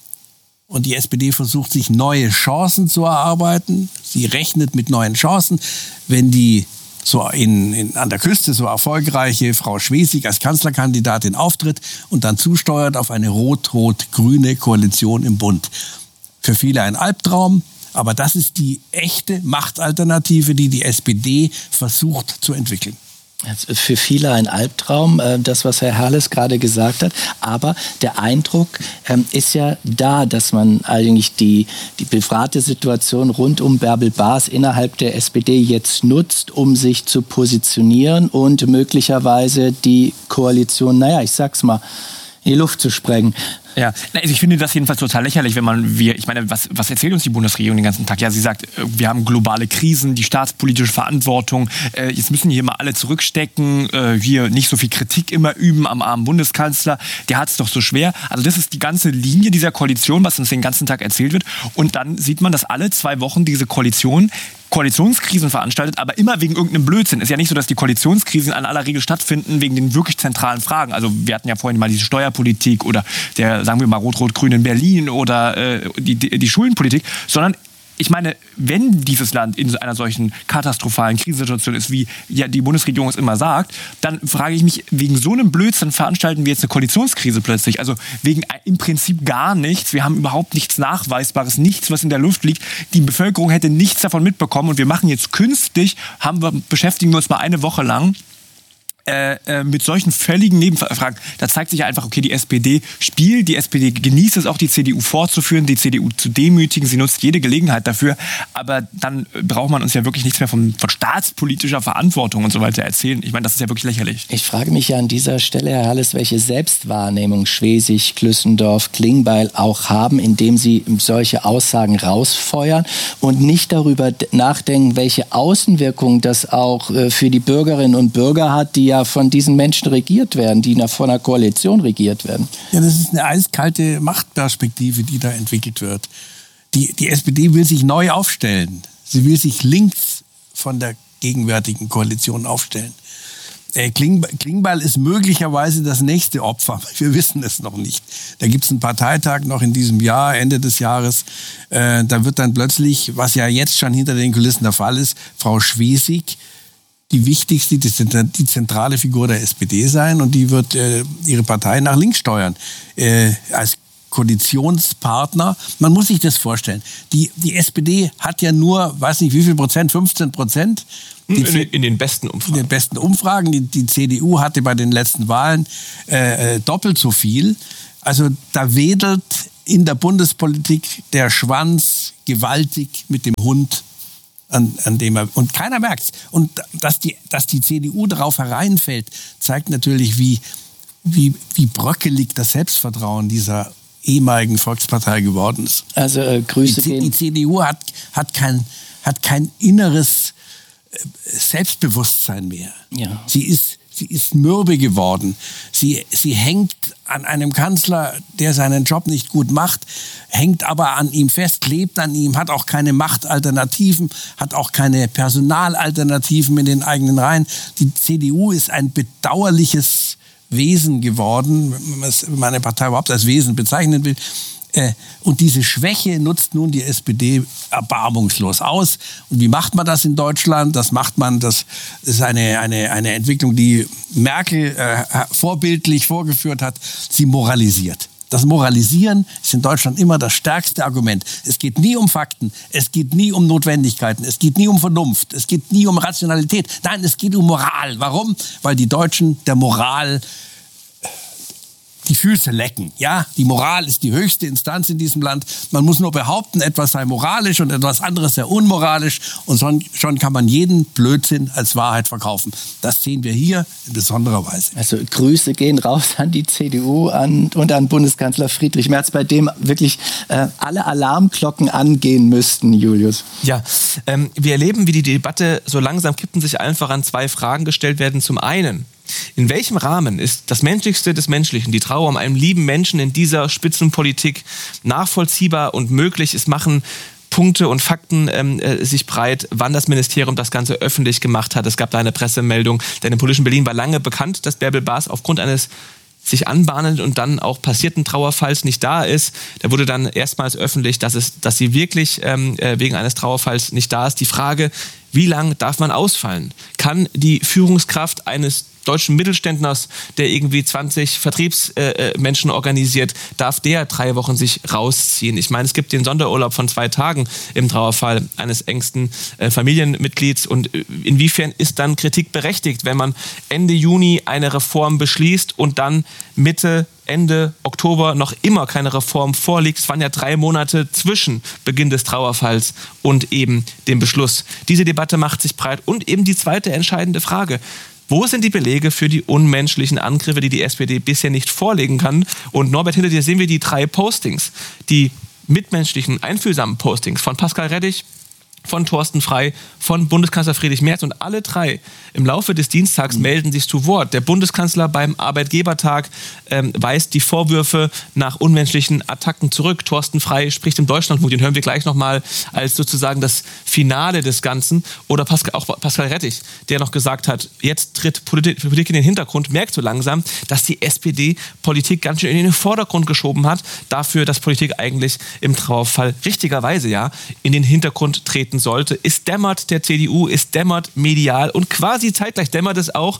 Und die S P D versucht, sich neue Chancen zu erarbeiten. Sie rechnet mit neuen Chancen. Wenn die so in, in, an der Küste so erfolgreiche Frau Schwesig als Kanzlerkandidatin auftritt und dann zusteuert auf eine rot-rot-grüne Koalition im Bund. Für viele ein Albtraum, aber das ist die echte Machtalternative, die die S P D versucht zu entwickeln. Für viele ein Albtraum, das, was Herr Herles gerade gesagt hat. Aber der Eindruck ähm, ist ja da, dass man eigentlich die, die befragte Situation rund um Bärbel Baas innerhalb der S P D jetzt nutzt, um sich zu positionieren und möglicherweise die Koalition, naja, ich sag's mal, in die Luft zu sprengen. Ja, also ich finde das jedenfalls total lächerlich, wenn man, wir, ich meine, was, was erzählt uns die Bundesregierung den ganzen Tag? Ja, sie sagt, wir haben globale Krisen, die staatspolitische Verantwortung, äh, jetzt müssen hier mal alle zurückstecken, äh, hier nicht so viel Kritik immer üben am armen Bundeskanzler, der hat es doch so schwer. Also das ist die ganze Linie dieser Koalition, was uns den ganzen Tag erzählt wird. Und dann sieht man, dass alle zwei Wochen diese Koalition Koalitionskrisen veranstaltet, aber immer wegen irgendeinem Blödsinn. Es ist ja nicht so, dass die Koalitionskrisen an aller Regel stattfinden wegen den wirklich zentralen Fragen. Also wir hatten ja vorhin mal diese Steuerpolitik oder der, sagen wir mal, Rot-Rot-Grün in Berlin oder äh, die, die, die Schuldenpolitik, sondern ich meine, wenn dieses Land in einer solchen katastrophalen Krisensituation ist, wie ja die Bundesregierung es immer sagt, dann frage ich mich, wegen so einem Blödsinn veranstalten wir jetzt eine Koalitionskrise plötzlich. Also wegen im Prinzip gar nichts. Wir haben überhaupt nichts Nachweisbares, nichts, was in der Luft liegt. Die Bevölkerung hätte nichts davon mitbekommen und wir machen jetzt künstlich, haben wir, beschäftigen wir uns mal eine Woche lang Äh, äh, mit solchen völligen Nebenfragen. Da zeigt sich einfach, okay, die S P D spielt, die S P D genießt es auch, die C D U fortzuführen, die C D U zu demütigen, sie nutzt jede Gelegenheit dafür, aber dann braucht man uns ja wirklich nichts mehr von, von staatspolitischer Verantwortung und so weiter erzählen. Ich meine, das ist ja wirklich lächerlich. Ich frage mich ja an dieser Stelle, Herr Herles, welche Selbstwahrnehmung Schwesig, Klüssendorf, Klingbeil auch haben, indem sie solche Aussagen rausfeuern und nicht darüber nachdenken, welche Auswirkungen das auch äh, für die Bürgerinnen und Bürger hat, die ja von diesen Menschen regiert werden, die von einer Koalition regiert werden. Ja, das ist eine eiskalte Machtperspektive, die da entwickelt wird. Die, die S P D will sich neu aufstellen. Sie will sich links von der gegenwärtigen Koalition aufstellen. Äh, Kling, Klingbeil ist möglicherweise das nächste Opfer. Wir wissen es noch nicht. Da gibt es einen Parteitag noch in diesem Jahr, Ende des Jahres. Äh, da wird dann plötzlich, was ja jetzt schon hinter den Kulissen der Fall ist, Frau Schwesig die wichtigste, die zentrale Figur der S P D sein und die wird äh, ihre Partei nach links steuern. Äh, als Koalitionspartner, man muss sich das vorstellen. Die, die S P D hat ja nur, weiß nicht wie viel Prozent, fünfzehn Prozent. Die, in, in den besten Umfragen. In den besten Umfragen. Die, die C D U hatte bei den letzten Wahlen äh, doppelt so viel. Also da wedelt in der Bundespolitik der Schwanz gewaltig mit dem Hund, an, an dem er, und keiner merkt's. Und dass die, dass die C D U darauf hereinfällt, zeigt natürlich, wie, wie, wie bröckelig das Selbstvertrauen dieser ehemaligen Volkspartei geworden ist. Also äh, Grüße die, gehen. Die C D U hat, hat, kein, hat kein inneres Selbstbewusstsein mehr. Ja. Sie ist, sie ist mürbe geworden. Sie, sie hängt an einem Kanzler, der seinen Job nicht gut macht, hängt aber an ihm fest, lebt an ihm, hat auch keine Machtalternativen, hat auch keine Personalalternativen in den eigenen Reihen. Die C D U ist ein bedauerliches Wesen geworden, wenn man eine Partei überhaupt als Wesen bezeichnen will. Und diese Schwäche nutzt nun die S P D erbarmungslos aus. Und wie macht man das in Deutschland? Das macht man, das ist eine, eine, eine Entwicklung, die Merkel äh, vorbildlich vorgeführt hat. Sie moralisiert. Das Moralisieren ist in Deutschland immer das stärkste Argument. Es geht nie um Fakten, es geht nie um Notwendigkeiten, es geht nie um Vernunft, es geht nie um Rationalität. Nein, es geht um Moral. Warum? Weil die Deutschen der Moral die Füße lecken. Ja, die Moral ist die höchste Instanz in diesem Land. Man muss nur behaupten, etwas sei moralisch und etwas anderes sei unmoralisch. Und schon, schon kann man jeden Blödsinn als Wahrheit verkaufen. Das sehen wir hier in besonderer Weise. Also Grüße gehen raus an die C D U an, und an Bundeskanzler Friedrich Merz, bei dem wirklich äh, alle Alarmglocken angehen müssten, Julius. Ja, ähm, wir erleben, wie die Debatte so langsam kippt und sich einfach an zwei Fragen gestellt werden. Zum einen, in welchem Rahmen ist das Menschlichste des Menschlichen, die Trauer um einen lieben Menschen in dieser Spitzenpolitik nachvollziehbar und möglich? Es machen Punkte und Fakten ähm, äh, sich breit, wann das Ministerium das Ganze öffentlich gemacht hat. Es gab da eine Pressemeldung, denn im politischen Berlin war lange bekannt, dass Bärbel Baas aufgrund eines sich anbahnend und dann auch passierten Trauerfalls nicht da ist. Da wurde dann erstmals öffentlich, dass, es, dass sie wirklich ähm, wegen eines Trauerfalls nicht da ist. Die Frage, wie lange darf man ausfallen? Kann die Führungskraft eines deutschen Mittelständlers, der irgendwie zwanzig Vertriebsmenschen äh, organisiert, darf der drei Wochen sich rausziehen? Ich meine, es gibt den Sonderurlaub von zwei Tagen im Trauerfall eines engsten äh, Familienmitglieds. Und inwiefern ist dann Kritik berechtigt, wenn man Ende Juni eine Reform beschließt und dann Mitte Ende Oktober noch immer keine Reform vorliegt? Es waren ja drei Monate zwischen Beginn des Trauerfalls und eben dem Beschluss. Diese Debatte macht sich breit. Und eben die zweite entscheidende Frage: Wo sind die Belege für die unmenschlichen Angriffe, die die S P D bisher nicht vorlegen kann? Und Norbert, hinter dir sehen wir die drei Postings, die mitmenschlichen, einfühlsamen Postings von Pascal Rettich, von Thorsten Frey, von Bundeskanzler Friedrich Merz, und alle drei im Laufe des Dienstags melden sich zu Wort. Der Bundeskanzler beim Arbeitgebertag ähm, weist die Vorwürfe nach unmenschlichen Attacken zurück. Thorsten Frey spricht im Deutschlandfunk, den hören wir gleich nochmal als sozusagen das Finale des Ganzen. Oder Pascal, auch Pascal Rettich, der noch gesagt hat, jetzt tritt Politik, Politik in den Hintergrund, merkt so langsam, dass die S P D Politik ganz schön in den Vordergrund geschoben hat, dafür, dass Politik eigentlich im Trauerfall richtigerweise ja in den Hintergrund treten sollte. Es dämmert der C D U, es dämmert medial und quasi zeitgleich dämmert es auch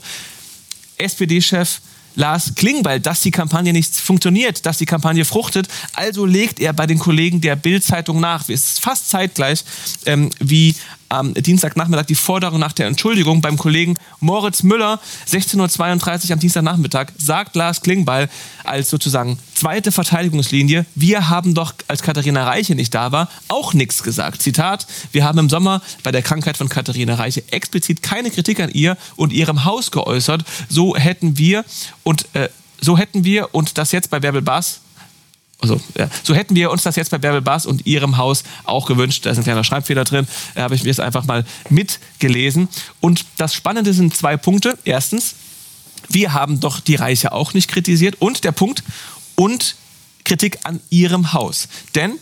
S P D-Chef Lars Klingbeil, dass die Kampagne nicht funktioniert, dass die Kampagne fruchtet. Also legt er bei den Kollegen der Bild-Zeitung nach. Es ist fast zeitgleich ähm, wie am Dienstagnachmittag die Forderung nach der Entschuldigung beim Kollegen Moritz Müller. sechzehn Uhr zweiunddreißig am Dienstagnachmittag sagt Lars Klingbeil als sozusagen zweite Verteidigungslinie: Wir haben doch, als Katharina Reiche nicht da war, auch nichts gesagt. Zitat: Wir haben im Sommer bei der Krankheit von Katharina Reiche explizit keine Kritik an ihr und ihrem Haus geäußert. So hätten wir und äh, so hätten wir und das jetzt bei Bärbel Baas Also, ja. So hätten wir uns das jetzt bei Bärbel Baas und ihrem Haus auch gewünscht. Da ist ein kleiner Schreibfehler drin. Da habe ich mir das einfach mal mitgelesen. Und das Spannende sind zwei Punkte. Erstens, wir haben doch die Reiche auch nicht kritisiert. Und der Punkt, und Kritik an ihrem Haus. Denn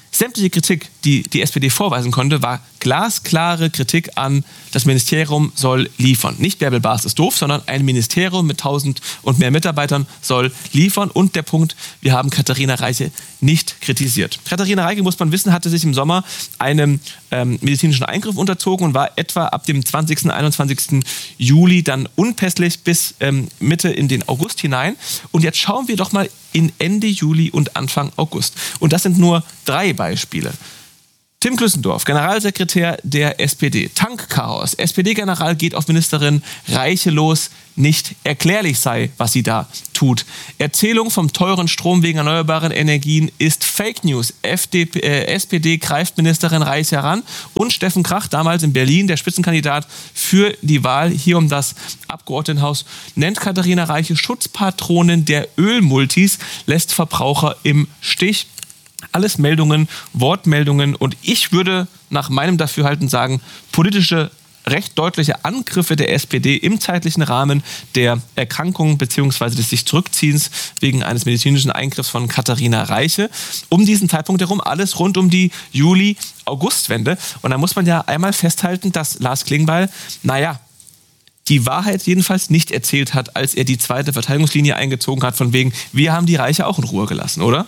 sämtliche Kritik, die die S P D vorweisen konnte, war glasklare Kritik an, das Ministerium soll liefern. Nicht Bärbel Baas ist doof, sondern ein Ministerium mit tausend und mehr Mitarbeitern soll liefern. Und der Punkt, wir haben Katharina Reiche nicht kritisiert. Katharina Reiche, muss man wissen, hatte sich im Sommer einem ähm, medizinischen Eingriff unterzogen und war etwa ab dem zwanzigsten, einundzwanzigsten Juli dann unpässlich bis ähm, Mitte in den August hinein. Und jetzt schauen wir doch mal in Ende Juli und Anfang August. Und das sind nur drei Beispiele. Tim Klüssendorf, Generalsekretär der S P D. Tankchaos. S P D-General geht auf Ministerin Reiche los. Nicht erklärlich sei, was sie da tut. Erzählung vom teuren Strom wegen erneuerbaren Energien ist Fake News. F D P, äh, S P D greift Ministerin Reiche heran. Und Steffen Krach, damals in Berlin, der Spitzenkandidat für die Wahl hier um das Abgeordnetenhaus, nennt Katharina Reiche Schutzpatronin der Ölmultis, lässt Verbraucher im Stich. Alles Meldungen, Wortmeldungen und ich würde nach meinem Dafürhalten sagen, politische, recht deutliche Angriffe der S P D im zeitlichen Rahmen der Erkrankung bzw. des sich Zurückziehens wegen eines medizinischen Eingriffs von Katharina Reiche. Um diesen Zeitpunkt herum alles rund um die Juli-August-Wende. Und da muss man ja einmal festhalten, dass Lars Klingbeil, naja, die Wahrheit jedenfalls nicht erzählt hat, als er die zweite Verteidigungslinie eingezogen hat, von wegen, wir haben die Reiche auch in Ruhe gelassen, oder?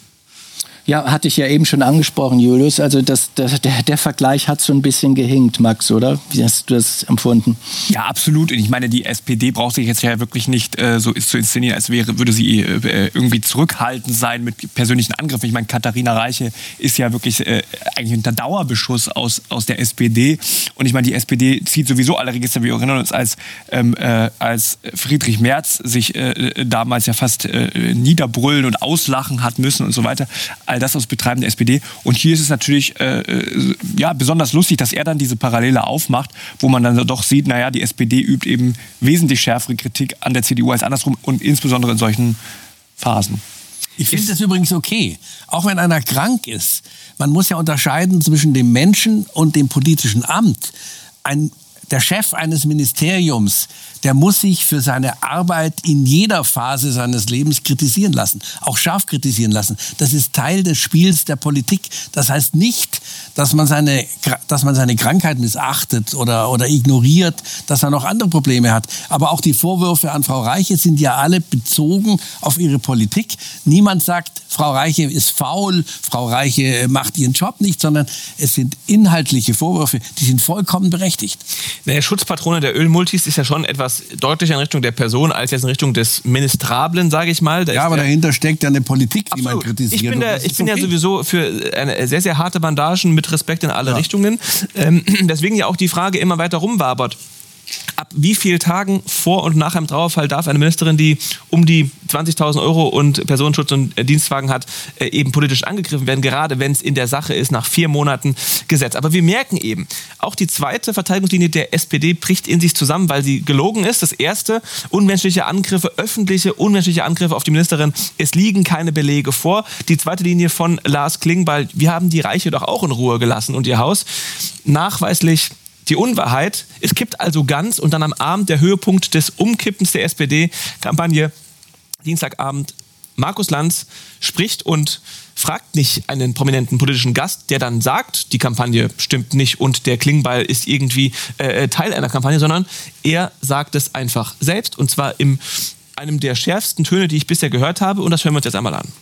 Ja, hatte ich ja eben schon angesprochen, Julius. Also das, das, der, der Vergleich hat so ein bisschen gehinkt, Max, oder? Wie hast du das empfunden? Ja, absolut. Und ich meine, die S P D braucht sich jetzt ja wirklich nicht äh, so zu inszenieren, als wäre, würde sie äh, irgendwie zurückhaltend sein mit persönlichen Angriffen. Ich meine, Katharina Reiche ist ja wirklich äh, eigentlich unter Dauerbeschuss aus, aus der S P D. Und ich meine, die S P D zieht sowieso alle Register. Wir erinnern uns, als, ähm, äh, als Friedrich Merz sich äh, damals ja fast äh, niederbrüllen und auslachen hat müssen und so weiter. All das aus Betreiben der S P D. Und hier ist es natürlich äh, ja, besonders lustig, dass er dann diese Parallele aufmacht, wo man dann doch sieht, naja, die S P D übt eben wesentlich schärfere Kritik an der C D U als andersrum und insbesondere in solchen Phasen. Ich finde das übrigens okay, auch wenn einer krank ist. Man muss ja unterscheiden zwischen dem Menschen und dem politischen Amt. Ein Der Chef eines Ministeriums, der muss sich für seine Arbeit in jeder Phase seines Lebens kritisieren lassen, auch scharf kritisieren lassen. Das ist Teil des Spiels der Politik. Das heißt nicht, dass man seine, dass man seine Krankheit missachtet oder, oder ignoriert, dass er noch andere Probleme hat. Aber auch die Vorwürfe an Frau Reiche sind ja alle bezogen auf ihre Politik. Niemand sagt, Frau Reiche ist faul, Frau Reiche macht ihren Job nicht, sondern es sind inhaltliche Vorwürfe, die sind vollkommen berechtigt. Naja, Schutzpatrone der Ölmultis ist ja schon etwas deutlicher in Richtung der Person als jetzt in Richtung des Ministrablen, sage ich mal. Da ja, aber dahinter steckt ja eine Politik, die man kritisiert. Ich bin, da, ich bin okay. ja sowieso für eine sehr, sehr harte Bandagen mit Respekt in alle ja. Richtungen. Ähm, deswegen ja auch die Frage immer weiter rumwabert. Ab wie vielen Tagen vor und nach einem Trauerfall darf eine Ministerin, die um die zwanzigtausend Euro und Personenschutz und Dienstwagen hat, eben politisch angegriffen werden, gerade wenn es in der Sache ist, nach vier Monaten Gesetz. Aber wir merken eben, auch die zweite Verteidigungslinie der S P D bricht in sich zusammen, weil sie gelogen ist. Das erste, unmenschliche Angriffe, öffentliche unmenschliche Angriffe auf die Ministerin. Es liegen keine Belege vor. Die zweite Linie von Lars Klingbeil, wir haben die Reiche doch auch in Ruhe gelassen und ihr Haus. Nachweislich die Unwahrheit. Es kippt also ganz und dann am Abend der Höhepunkt des Umkippens der S P D-Kampagne, Dienstagabend, Markus Lanz spricht und fragt nicht einen prominenten politischen Gast, der dann sagt, die Kampagne stimmt nicht und der Klingbeil ist irgendwie äh, Teil einer Kampagne, sondern er sagt es einfach selbst und zwar in einem der schärfsten Töne, die ich bisher gehört habe und das hören wir uns jetzt einmal an.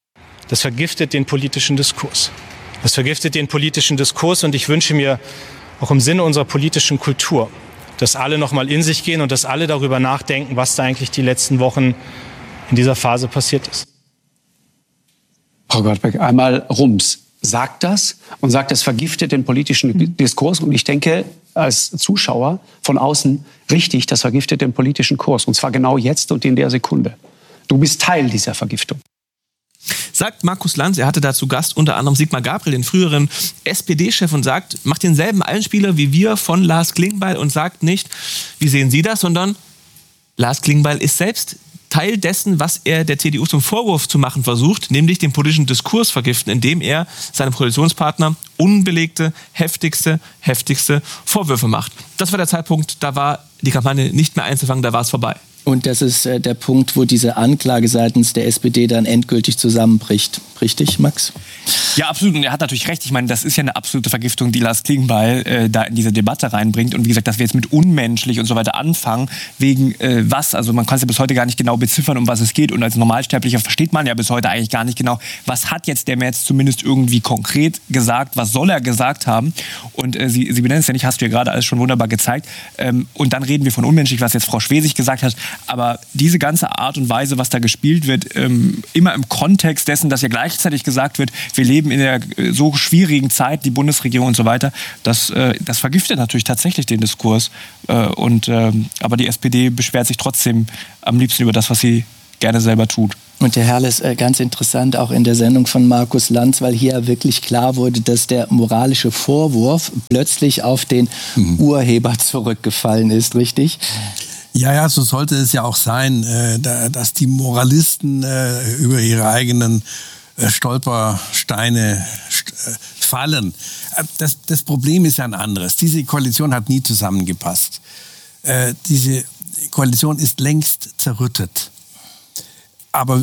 Das vergiftet den politischen Diskurs. Das vergiftet den politischen Diskurs und ich wünsche mir auch im Sinne unserer politischen Kultur, dass alle noch mal in sich gehen und dass alle darüber nachdenken, was da eigentlich die letzten Wochen in dieser Phase passiert ist. Frau Gottberg, einmal Rums sagt das und sagt, es vergiftet den politischen mhm. Diskurs. Und ich denke, als Zuschauer von außen, richtig, das vergiftet den politischen Kurs. Und zwar genau jetzt und in der Sekunde. Du bist Teil dieser Vergiftung. Sagt Markus Lanz, er hatte dazu Gast unter anderem Sigmar Gabriel, den früheren S P D-Chef und sagt, macht denselben Einspieler wie wir von Lars Klingbeil und sagt nicht, wie sehen Sie das, sondern Lars Klingbeil ist selbst Teil dessen, was er der C D U zum Vorwurf zu machen versucht, nämlich den politischen Diskurs vergiften, indem er seinem Koalitionspartner unbelegte, heftigste, heftigste Vorwürfe macht. Das war der Zeitpunkt, da war die Kampagne nicht mehr einzufangen, da war es vorbei. Und das ist äh, der Punkt, wo diese Anklage seitens der S P D dann endgültig zusammenbricht. Richtig, Max? Ja, absolut. Und er hat natürlich recht. Ich meine, das ist ja eine absolute Vergiftung, die Lars Klingbeil äh, da in diese Debatte reinbringt. Und wie gesagt, dass wir jetzt mit unmenschlich und so weiter anfangen, wegen äh, was? Also man kann es ja bis heute gar nicht genau beziffern, um was es geht. Und als Normalsterblicher versteht man ja bis heute eigentlich gar nicht genau, was hat jetzt der Merz zumindest irgendwie konkret gesagt, was soll er gesagt haben. Und äh, Sie, Sie benennen es ja nicht, hast du ja gerade alles schon wunderbar gezeigt. Ähm, und dann reden wir von unmenschlich, was jetzt Frau Schwesig gesagt hat. Aber diese ganze Art und Weise, was da gespielt wird, ähm, immer im Kontext dessen, dass ja gleichzeitig gesagt wird, wir leben in der so schwierigen Zeit, die Bundesregierung und so weiter, das, äh, das vergiftet natürlich tatsächlich den Diskurs. Äh, und, äh, aber die S P D beschwert sich trotzdem am liebsten über das, was sie gerne selber tut. Und der Herr ist äh, ganz interessant, auch in der Sendung von Markus Lanz, weil hier wirklich klar wurde, dass der moralische Vorwurf plötzlich auf den mhm. Urheber zurückgefallen ist, richtig? Ja, ja, so sollte es ja auch sein, äh, da, dass die Moralisten äh, über ihre eigenen äh, Stolpersteine st- äh, fallen. Das, das Problem ist ja ein anderes. Diese Koalition hat nie zusammengepasst. Äh, diese Koalition ist längst zerrüttet. Aber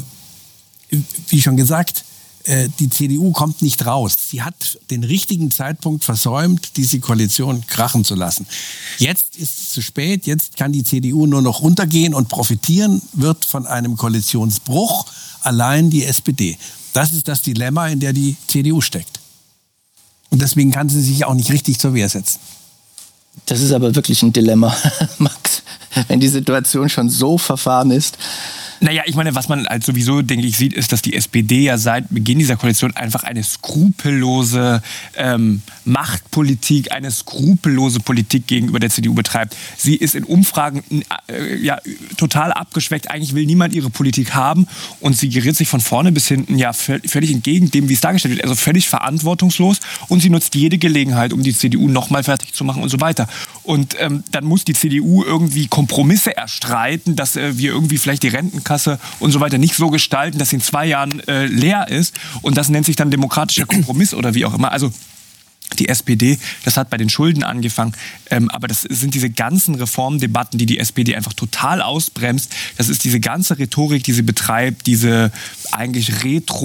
wie schon gesagt, die C D U kommt nicht raus. Sie hat den richtigen Zeitpunkt versäumt, diese Koalition krachen zu lassen. Jetzt ist es zu spät, jetzt kann die C D U nur noch runtergehen und profitieren wird von einem Koalitionsbruch allein die S P D. Das ist das Dilemma, in der die C D U steckt. Und deswegen kann sie sich auch nicht richtig zur Wehr setzen. Das ist aber wirklich ein Dilemma, Max, wenn die Situation schon so verfahren ist. Naja, ich meine, was man halt sowieso, denke ich, sieht, ist, dass die S P D ja seit Beginn dieser Koalition einfach eine skrupellose ähm, Machtpolitik, eine skrupellose Politik gegenüber der C D U betreibt. Sie ist in Umfragen äh, ja, total abgeschwächt. Eigentlich will niemand ihre Politik haben und sie geriert sich von vorne bis hinten ja völlig entgegen dem, wie es dargestellt wird. Also völlig verantwortungslos und sie nutzt jede Gelegenheit, um die C D U nochmal fertig zu machen und so weiter. Und ähm, dann muss die C D U irgendwie Kompromisse erstreiten, dass äh, wir irgendwie vielleicht die Rentenkasse und so weiter nicht so gestalten, dass sie in zwei Jahren äh, leer ist. Und das nennt sich dann demokratischer Kompromiss oder wie auch immer. Also die S P D, das hat bei den Schulden angefangen, ähm, aber das sind diese ganzen Reformdebatten, die die S P D einfach total ausbremst. Das ist diese ganze Rhetorik, die sie betreibt, diese eigentlich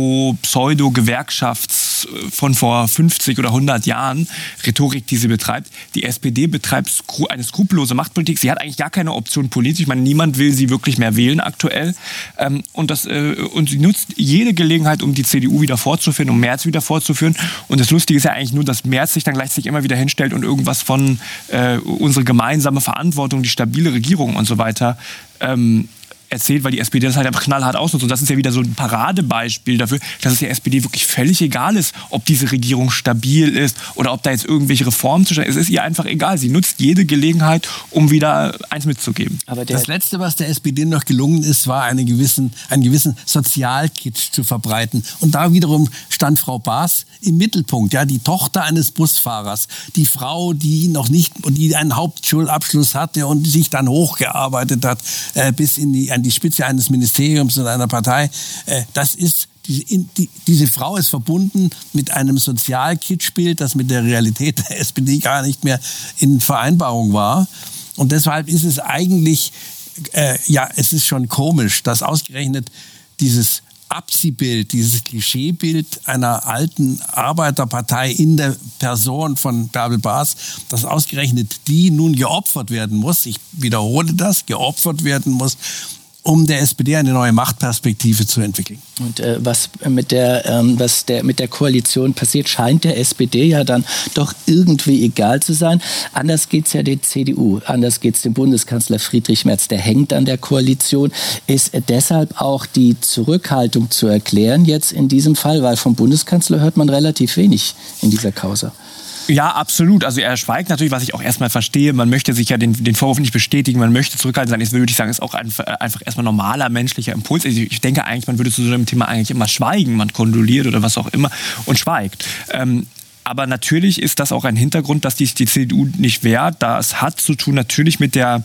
Retro-Pseudo-Gewerkschafts- von vor fünfzig oder hundert Jahren Rhetorik, die sie betreibt. Die S P D betreibt skru- eine skrupellose Machtpolitik. Sie hat eigentlich gar keine Option politisch. Ich meine, niemand will sie wirklich mehr wählen aktuell. Ähm, und, das, äh, und sie nutzt jede Gelegenheit, um die C D U wieder fortzuführen, um Merz wieder fortzuführen. Und das Lustige ist ja eigentlich nur, dass Merz sich dann gleichzeitig immer wieder hinstellt und irgendwas von äh, unsere gemeinsame Verantwortung, die stabile Regierung und so weiter ähm, erzählt, weil die S P D das halt einfach knallhart ausnutzt. Und das ist ja wieder so ein Paradebeispiel dafür, dass es der S P D wirklich völlig egal ist, ob diese Regierung stabil ist oder ob da jetzt irgendwelche Reformen zu stellen. Es ist ihr einfach egal. Sie nutzt jede Gelegenheit, um wieder eins mitzugeben. Aber das Letzte, was der S P D noch gelungen ist, war eine gewissen, einen gewissen Sozialkitsch zu verbreiten. Und da wiederum stand Frau Baas im Mittelpunkt. Ja, die Tochter eines Busfahrers, die Frau, die noch nicht, die einen Hauptschulabschluss hatte und sich dann hochgearbeitet hat äh, bis in die an die Spitze eines Ministeriums und einer Partei. Äh, das ist die, die, diese Frau ist verbunden mit einem Sozialkitschbild, das mit der Realität der S P D gar nicht mehr in Vereinbarung war. Und deshalb ist es eigentlich, äh, ja, es ist schon komisch, dass ausgerechnet dieses Abziehbild, dieses Klischeebild einer alten Arbeiterpartei in der Person von Bärbel Baas, dass ausgerechnet die nun geopfert werden muss, ich wiederhole das, geopfert werden muss, um der S P D eine neue Machtperspektive zu entwickeln. Und äh, was mit der, ähm, was der, mit der Koalition passiert, scheint der S P D ja dann doch irgendwie egal zu sein. Anders geht es ja der C D U, anders geht es dem Bundeskanzler Friedrich Merz. Der hängt an der Koalition. Ist deshalb auch die Zurückhaltung zu erklären jetzt in diesem Fall? Weil vom Bundeskanzler hört man relativ wenig in dieser Causa. Ja, absolut. Also er schweigt natürlich, was ich auch erstmal verstehe. Man möchte sich ja den, den Vorwurf nicht bestätigen, man möchte zurückhaltend sein. Jetzt würde ich sagen, ist auch ein, einfach erstmal normaler menschlicher Impuls. Ich denke eigentlich, man würde zu so einem Thema eigentlich immer schweigen. Man kondoliert oder was auch immer und schweigt. Ähm, aber natürlich ist das auch ein Hintergrund, dass die, die C D U nicht wehrt. Das hat zu tun natürlich mit der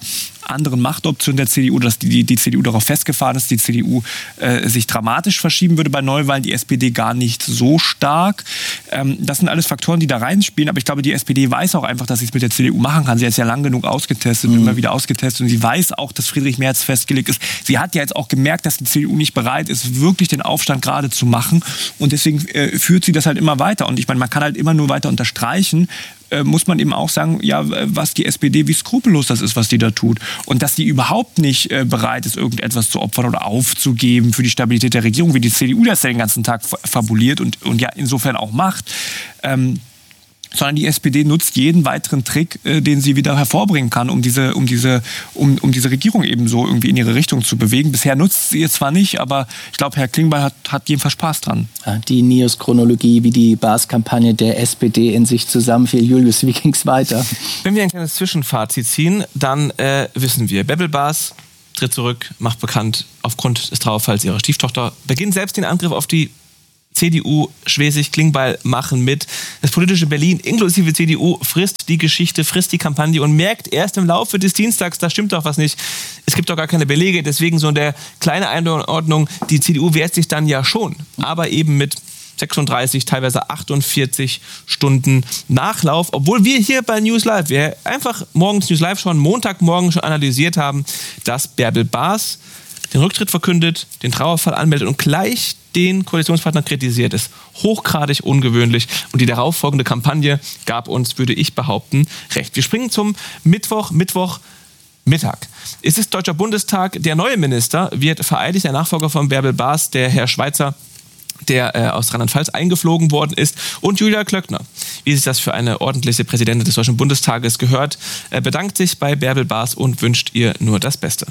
anderen Machtoptionen der C D U, dass die, die, die C D U darauf festgefahren ist, die C D U äh, sich dramatisch verschieben würde bei Neuwahlen, die S P D gar nicht so stark. Ähm, das sind alles Faktoren, die da reinspielen, aber ich glaube, die S P D weiß auch einfach, dass sie es mit der C D U machen kann. Sie hat es ja lang genug ausgetestet, mhm. immer wieder ausgetestet und sie weiß auch, dass Friedrich Merz festgelegt ist. Sie hat ja jetzt auch gemerkt, dass die C D U nicht bereit ist, wirklich den Aufstand gerade zu machen und deswegen äh, führt sie das halt immer weiter und ich meine, man kann halt immer nur weiter unterstreichen, äh, muss man eben auch sagen, ja, was die S P D, wie skrupellos das ist, was die da tut und dass die überhaupt nicht äh, bereit ist, irgendetwas zu opfern oder aufzugeben für die Stabilität der Regierung, wie die C D U das ja den ganzen Tag fabuliert und, und ja insofern auch macht. Ähm, sondern die S P D nutzt jeden weiteren Trick, äh, den sie wieder hervorbringen kann, um diese, um, diese, um, um diese Regierung eben so irgendwie in ihre Richtung zu bewegen. Bisher nutzt sie es zwar nicht, aber ich glaube, Herr Klingbeil hat, hat jedenfalls Spaß dran. Ja, die Nios-Chronologie, wie die Baas-Kampagne der S P D in sich zusammenfiel. Julius, wie ging es weiter? Wenn wir ein kleines Zwischenfazit ziehen, dann äh, wissen wir, Bärbel Baas tritt zurück, macht bekannt, aufgrund des Trauerfalls ihrer Stieftochter, beginnt selbst den Angriff auf die C D U, Schwesig, Klingbeil machen mit. Das politische Berlin inklusive C D U frisst die Geschichte, frisst die Kampagne und merkt erst im Laufe des Dienstags, da stimmt doch was nicht. Es gibt doch gar keine Belege, deswegen so in der kleine Einordnung, die C D U wehrt sich dann ja schon, aber eben mit sechsunddreißig, teilweise achtundvierzig Stunden Nachlauf, obwohl wir hier bei News Live, wir einfach morgens News Live schon, Montagmorgen schon analysiert haben, dass Bärbel Baas den Rücktritt verkündet, den Trauerfall anmeldet und gleich den Koalitionspartner kritisiert ist. Hochgradig ungewöhnlich. Und die darauffolgende Kampagne gab uns, würde ich behaupten, recht. Wir springen zum Mittwoch, Mittwochmittag. Es ist Deutscher Bundestag. Der neue Minister wird vereidigt, der Nachfolger von Bärbel Baas, der Herr Schweizer, der äh, aus Rheinland-Pfalz eingeflogen worden ist. Und Julia Klöckner, wie sich das für eine ordentliche Präsidentin des Deutschen Bundestages gehört, äh, bedankt sich bei Bärbel Baas und wünscht ihr nur das Beste.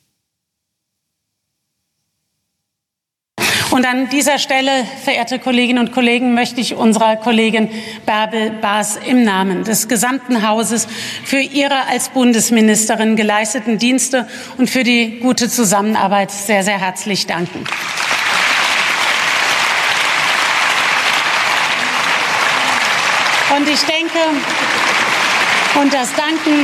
Und an dieser Stelle, verehrte Kolleginnen und Kollegen, möchte ich unserer Kollegin Bärbel Baas im Namen des gesamten Hauses für ihre als Bundesministerin geleisteten Dienste und für die gute Zusammenarbeit sehr, sehr herzlich danken. Und ich denke, und das Danken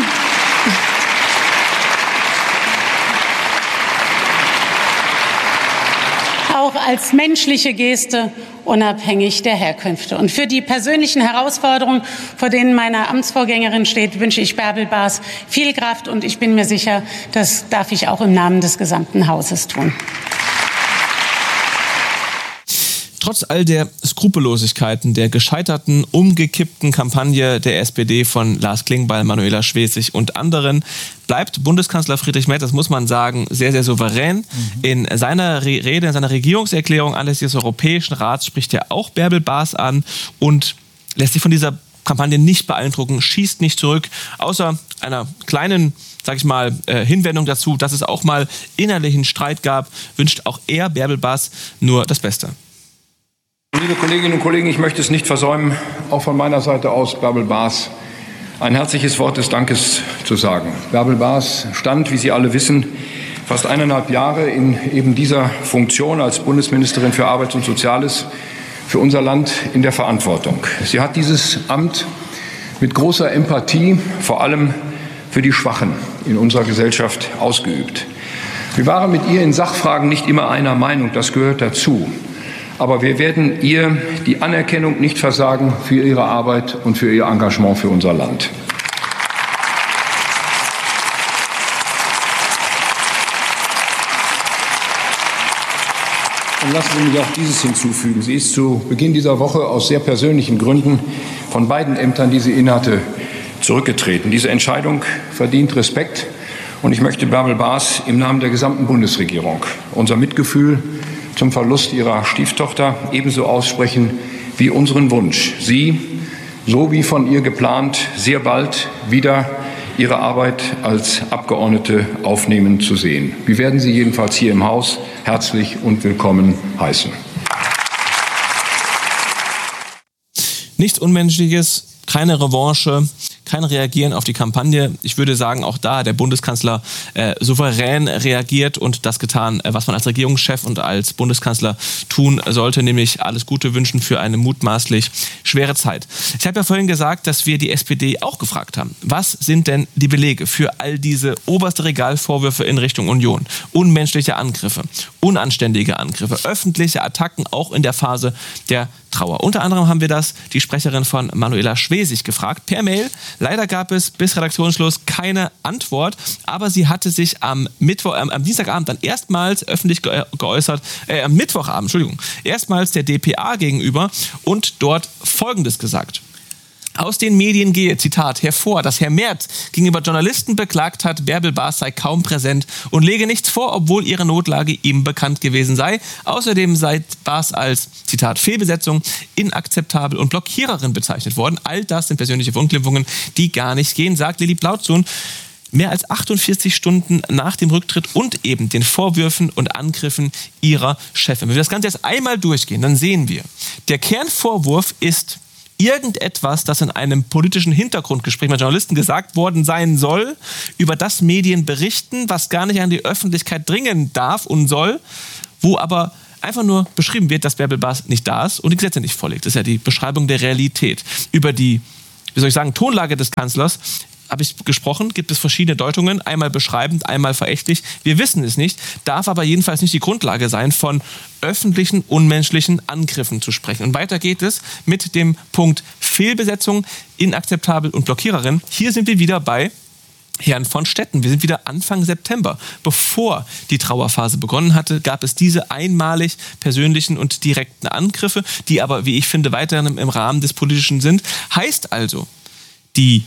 auch als menschliche Geste, unabhängig der Herkünfte. Und für die persönlichen Herausforderungen, vor denen meine Amtsvorgängerin steht, wünsche ich Bärbel Baas viel Kraft und ich bin mir sicher, das darf ich auch im Namen des gesamten Hauses tun. Trotz all der Skrupellosigkeiten, der gescheiterten, umgekippten Kampagne der S P D von Lars Klingbeil, Manuela Schwesig und anderen, bleibt Bundeskanzler Friedrich Merz, das muss man sagen, sehr, sehr souverän. Mhm. In seiner Re- Rede, in seiner Regierungserklärung anlässlich des Europäischen Rats spricht er auch Bärbel Baas an und lässt sich von dieser Kampagne nicht beeindrucken, schießt nicht zurück, außer einer kleinen, sag ich mal, äh, Hinwendung dazu, dass es auch mal innerlichen Streit gab, wünscht auch er Bärbel Baas nur das Beste. Liebe Kolleginnen und Kollegen, ich möchte es nicht versäumen, auch von meiner Seite aus Bärbel Baas ein herzliches Wort des Dankes zu sagen. Bärbel Baas stand, wie Sie alle wissen, fast eineinhalb Jahre in eben dieser Funktion als Bundesministerin für Arbeit und Soziales für unser Land in der Verantwortung. Sie hat dieses Amt mit großer Empathie, vor allem für die Schwachen in unserer Gesellschaft, ausgeübt. Wir waren mit ihr in Sachfragen nicht immer einer Meinung, das gehört dazu. Aber wir werden ihr die Anerkennung nicht versagen für ihre Arbeit und für ihr Engagement für unser Land. Und lassen Sie mich auch dieses hinzufügen. Sie ist zu Beginn dieser Woche aus sehr persönlichen Gründen von beiden Ämtern, die sie innehatte, zurückgetreten. Diese Entscheidung verdient Respekt. Und ich möchte Bärbel Baas im Namen der gesamten Bundesregierung unser Mitgefühl zum Verlust ihrer Stieftochter ebenso aussprechen wie unseren Wunsch, sie, so wie von ihr geplant, sehr bald wieder ihre Arbeit als Abgeordnete aufnehmen zu sehen. Wir werden Sie jedenfalls hier im Haus herzlich und willkommen heißen. Nichts Unmenschliches, keine Revanche, kein Reagieren auf die Kampagne. Ich würde sagen, auch da hat der Bundeskanzler äh, souverän reagiert und das getan, äh, was man als Regierungschef und als Bundeskanzler tun sollte, nämlich alles Gute wünschen für eine mutmaßlich schwere Zeit. Ich habe ja vorhin gesagt, dass wir die S P D auch gefragt haben, was sind denn die Belege für all diese oberste Regalvorwürfe in Richtung Union? Unmenschliche Angriffe, unanständige Angriffe, öffentliche Attacken auch in der Phase der Trauer. Unter anderem haben wir das die Sprecherin von Manuela Schwesig gefragt, per Mail. Leider gab es bis Redaktionsschluss keine Antwort, aber sie hatte sich am Mittwoch, äh, am Dienstagabend dann erstmals öffentlich ge- geäußert, äh, am Mittwochabend, Entschuldigung, erstmals der D P A gegenüber und dort Folgendes gesagt. Aus den Medien gehe, Zitat, hervor, dass Herr Merz gegenüber Journalisten beklagt hat, Bärbel Baas sei kaum präsent und lege nichts vor, obwohl ihre Notlage ihm bekannt gewesen sei. Außerdem sei Baas als, Zitat, Fehlbesetzung, inakzeptabel und Blockiererin bezeichnet worden. All das sind persönliche Verunglimpfungen, die gar nicht gehen, sagt Lilly Plautsohn. Mehr als achtundvierzig Stunden nach dem Rücktritt und eben den Vorwürfen und Angriffen ihrer Chefin. Wenn wir das Ganze jetzt einmal durchgehen, dann sehen wir, der Kernvorwurf ist irgendetwas, das in einem politischen Hintergrundgespräch mit Journalisten gesagt worden sein soll, über das Medien berichten, was gar nicht an die Öffentlichkeit dringen darf und soll, wo aber einfach nur beschrieben wird, dass Bärbel Baas nicht da ist und die Gesetze nicht vorlegt. Das ist ja die Beschreibung der Realität. Über die, wie soll ich sagen, Tonlage des Kanzlers habe ich gesprochen, gibt es verschiedene Deutungen, einmal beschreibend, einmal verächtlich. Wir wissen es nicht, darf aber jedenfalls nicht die Grundlage sein, von öffentlichen, unmenschlichen Angriffen zu sprechen. Und weiter geht es mit dem Punkt Fehlbesetzung, inakzeptabel und Blockiererin. Hier sind wir wieder bei Herrn von Stetten. Wir sind wieder Anfang September. Bevor die Trauerphase begonnen hatte, gab es diese einmalig persönlichen und direkten Angriffe, die aber, wie ich finde, weiterhin im Rahmen des Politischen sind. Heißt also, die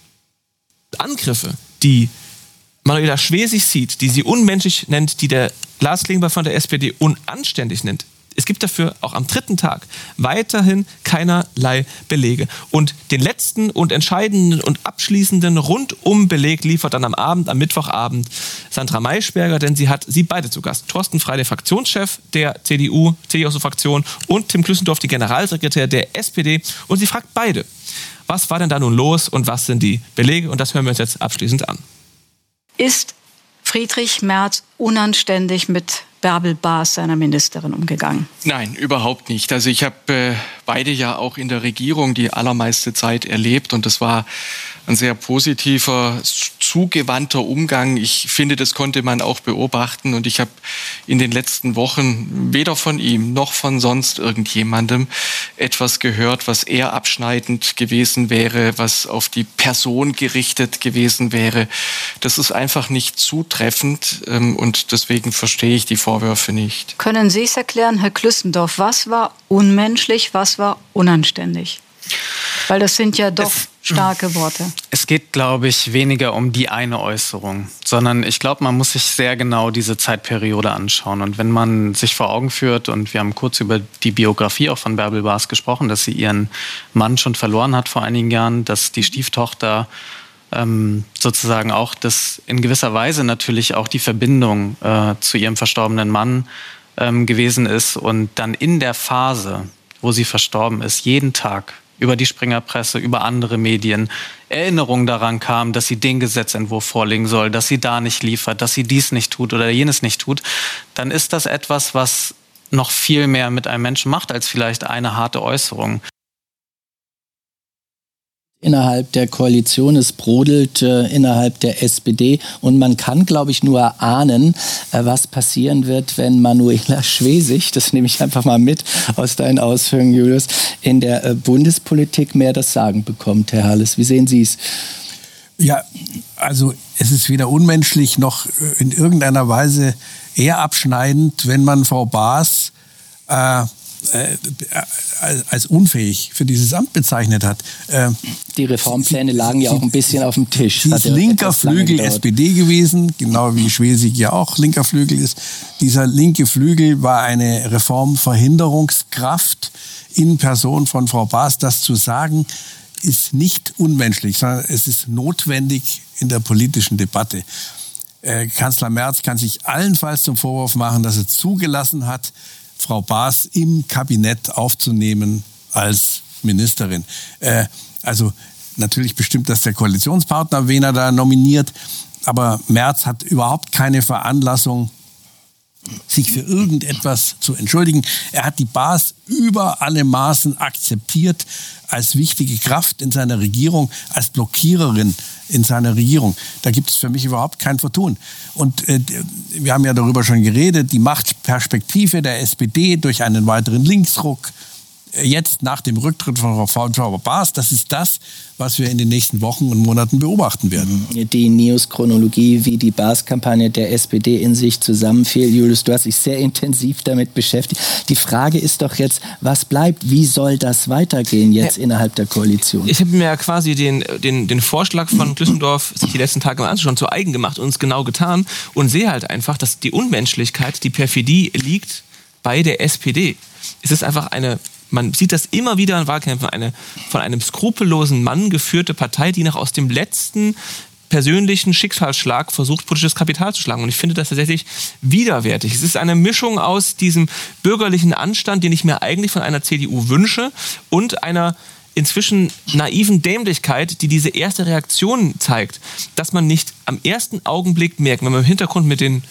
Angriffe, die Manuela Schwesig sieht, die sie unmenschlich nennt, die der Lars Klingbeil von der S P D unanständig nennt, es gibt dafür auch am dritten Tag weiterhin keinerlei Belege. Und den letzten und entscheidenden und abschließenden Rundum-Beleg liefert dann am Abend, am Mittwochabend Sandra Maischberger, denn sie hat sie beide zu Gast. Thorsten Frey, der Fraktionschef der C D U, C D U-Fraktion und Tim Klüssendorf, die Generalsekretär der S P D. Und sie fragt beide, was war denn da nun los und was sind die Belege? Und das hören wir uns jetzt abschließend an. Ist Friedrich Merz unanständig mit Bärbel Baas, seiner Ministerin, umgegangen? Nein, überhaupt nicht. Also ich habe äh, beide ja auch in der Regierung die allermeiste Zeit erlebt und das war ein sehr positiver, zugewandter Umgang. Ich finde, das konnte man auch beobachten und ich habe in den letzten Wochen weder von ihm noch von sonst irgendjemandem etwas gehört, was eher abschneidend gewesen wäre, was auf die Person gerichtet gewesen wäre. Das ist einfach nicht zutreffend ähm, und deswegen verstehe ich die Vorwürfe nicht. Können Sie es erklären, Herr Klüssendorf, was war unmenschlich, was war unanständig? Weil das sind ja doch es, starke Worte. Es geht, glaube ich, weniger um die eine Äußerung, sondern ich glaube, man muss sich sehr genau diese Zeitperiode anschauen. Und wenn man sich vor Augen führt, und wir haben kurz über die Biografie auch von Bärbel Baas gesprochen, dass sie ihren Mann schon verloren hat vor einigen Jahren, dass die Stieftochter ähm, sozusagen auch das in gewisser Weise natürlich auch die Verbindung äh, zu ihrem verstorbenen Mann ähm, gewesen ist und dann in der Phase, wo sie verstorben ist, jeden Tag über die Springerpresse, über andere Medien Erinnerungen daran kam, dass sie den Gesetzentwurf vorlegen soll, dass sie da nicht liefert, dass sie dies nicht tut oder jenes nicht tut, dann ist das etwas, was noch viel mehr mit einem Menschen macht, als vielleicht eine harte Äußerung. Innerhalb der Koalition, es brodelt äh, innerhalb der S P D und man kann, glaube ich, nur erahnen, äh, was passieren wird, wenn Manuela Schwesig, das nehme ich einfach mal mit aus deinen Ausführungen, Julius, in der äh, Bundespolitik mehr das Sagen bekommt, Herr Halles. Wie sehen Sie es? Ja, also es ist weder unmenschlich noch in irgendeiner Weise eher abschneidend, wenn man Frau Baas äh, Äh, als unfähig für dieses Amt bezeichnet hat. Äh, die Reformpläne lagen ja auch ein bisschen auf dem Tisch. Sie ist linker Flügel S P D gewesen, genau wie Schwesig ja auch linker Flügel ist. Dieser linke Flügel war eine Reformverhinderungskraft in Person von Frau Baas. Das zu sagen, ist nicht unmenschlich, sondern es ist notwendig in der politischen Debatte. Äh, Kanzler Merz kann sich allenfalls zum Vorwurf machen, dass er zugelassen hat, Frau Baas im Kabinett aufzunehmen als Ministerin. Äh, also natürlich bestimmt das der Koalitionspartner, wen er da nominiert. Aber Merz hat überhaupt keine Veranlassung, sich für irgendetwas zu entschuldigen. Er hat die Baas über alle Maßen akzeptiert als wichtige Kraft in seiner Regierung, als Blockiererin in seiner Regierung. Da gibt es für mich überhaupt kein Vertun. Und äh, wir haben ja darüber schon geredet, die Machtperspektive der S P D durch einen weiteren Linksruck, jetzt nach dem Rücktritt von Frau Baas, das ist das, was wir in den nächsten Wochen und Monaten beobachten werden. Die News-Chronologie, wie die Baas-Kampagne der S P D in sich zusammenfiel. Julius, du hast dich sehr intensiv damit beschäftigt. Die Frage ist doch jetzt, was bleibt? Wie soll das weitergehen jetzt ja. innerhalb der Koalition? Ich habe mir ja quasi den, den, den Vorschlag von Klüssendorf sich die letzten Tage mal anzuschauen, zu eigen gemacht und es genau getan und sehe halt einfach, dass die Unmenschlichkeit, die Perfidie liegt bei der S P D. Es ist einfach eine Man sieht das immer wieder in Wahlkämpfen, eine von einem skrupellosen Mann geführte Partei, die noch aus dem letzten persönlichen Schicksalsschlag versucht, politisches Kapital zu schlagen. Und ich finde das tatsächlich widerwärtig. Es ist eine Mischung aus diesem bürgerlichen Anstand, den ich mir eigentlich von einer C D U wünsche, und einer inzwischen naiven Dämlichkeit, die diese erste Reaktion zeigt, dass man nicht am ersten Augenblick merkt, wenn man im Hintergrund mit den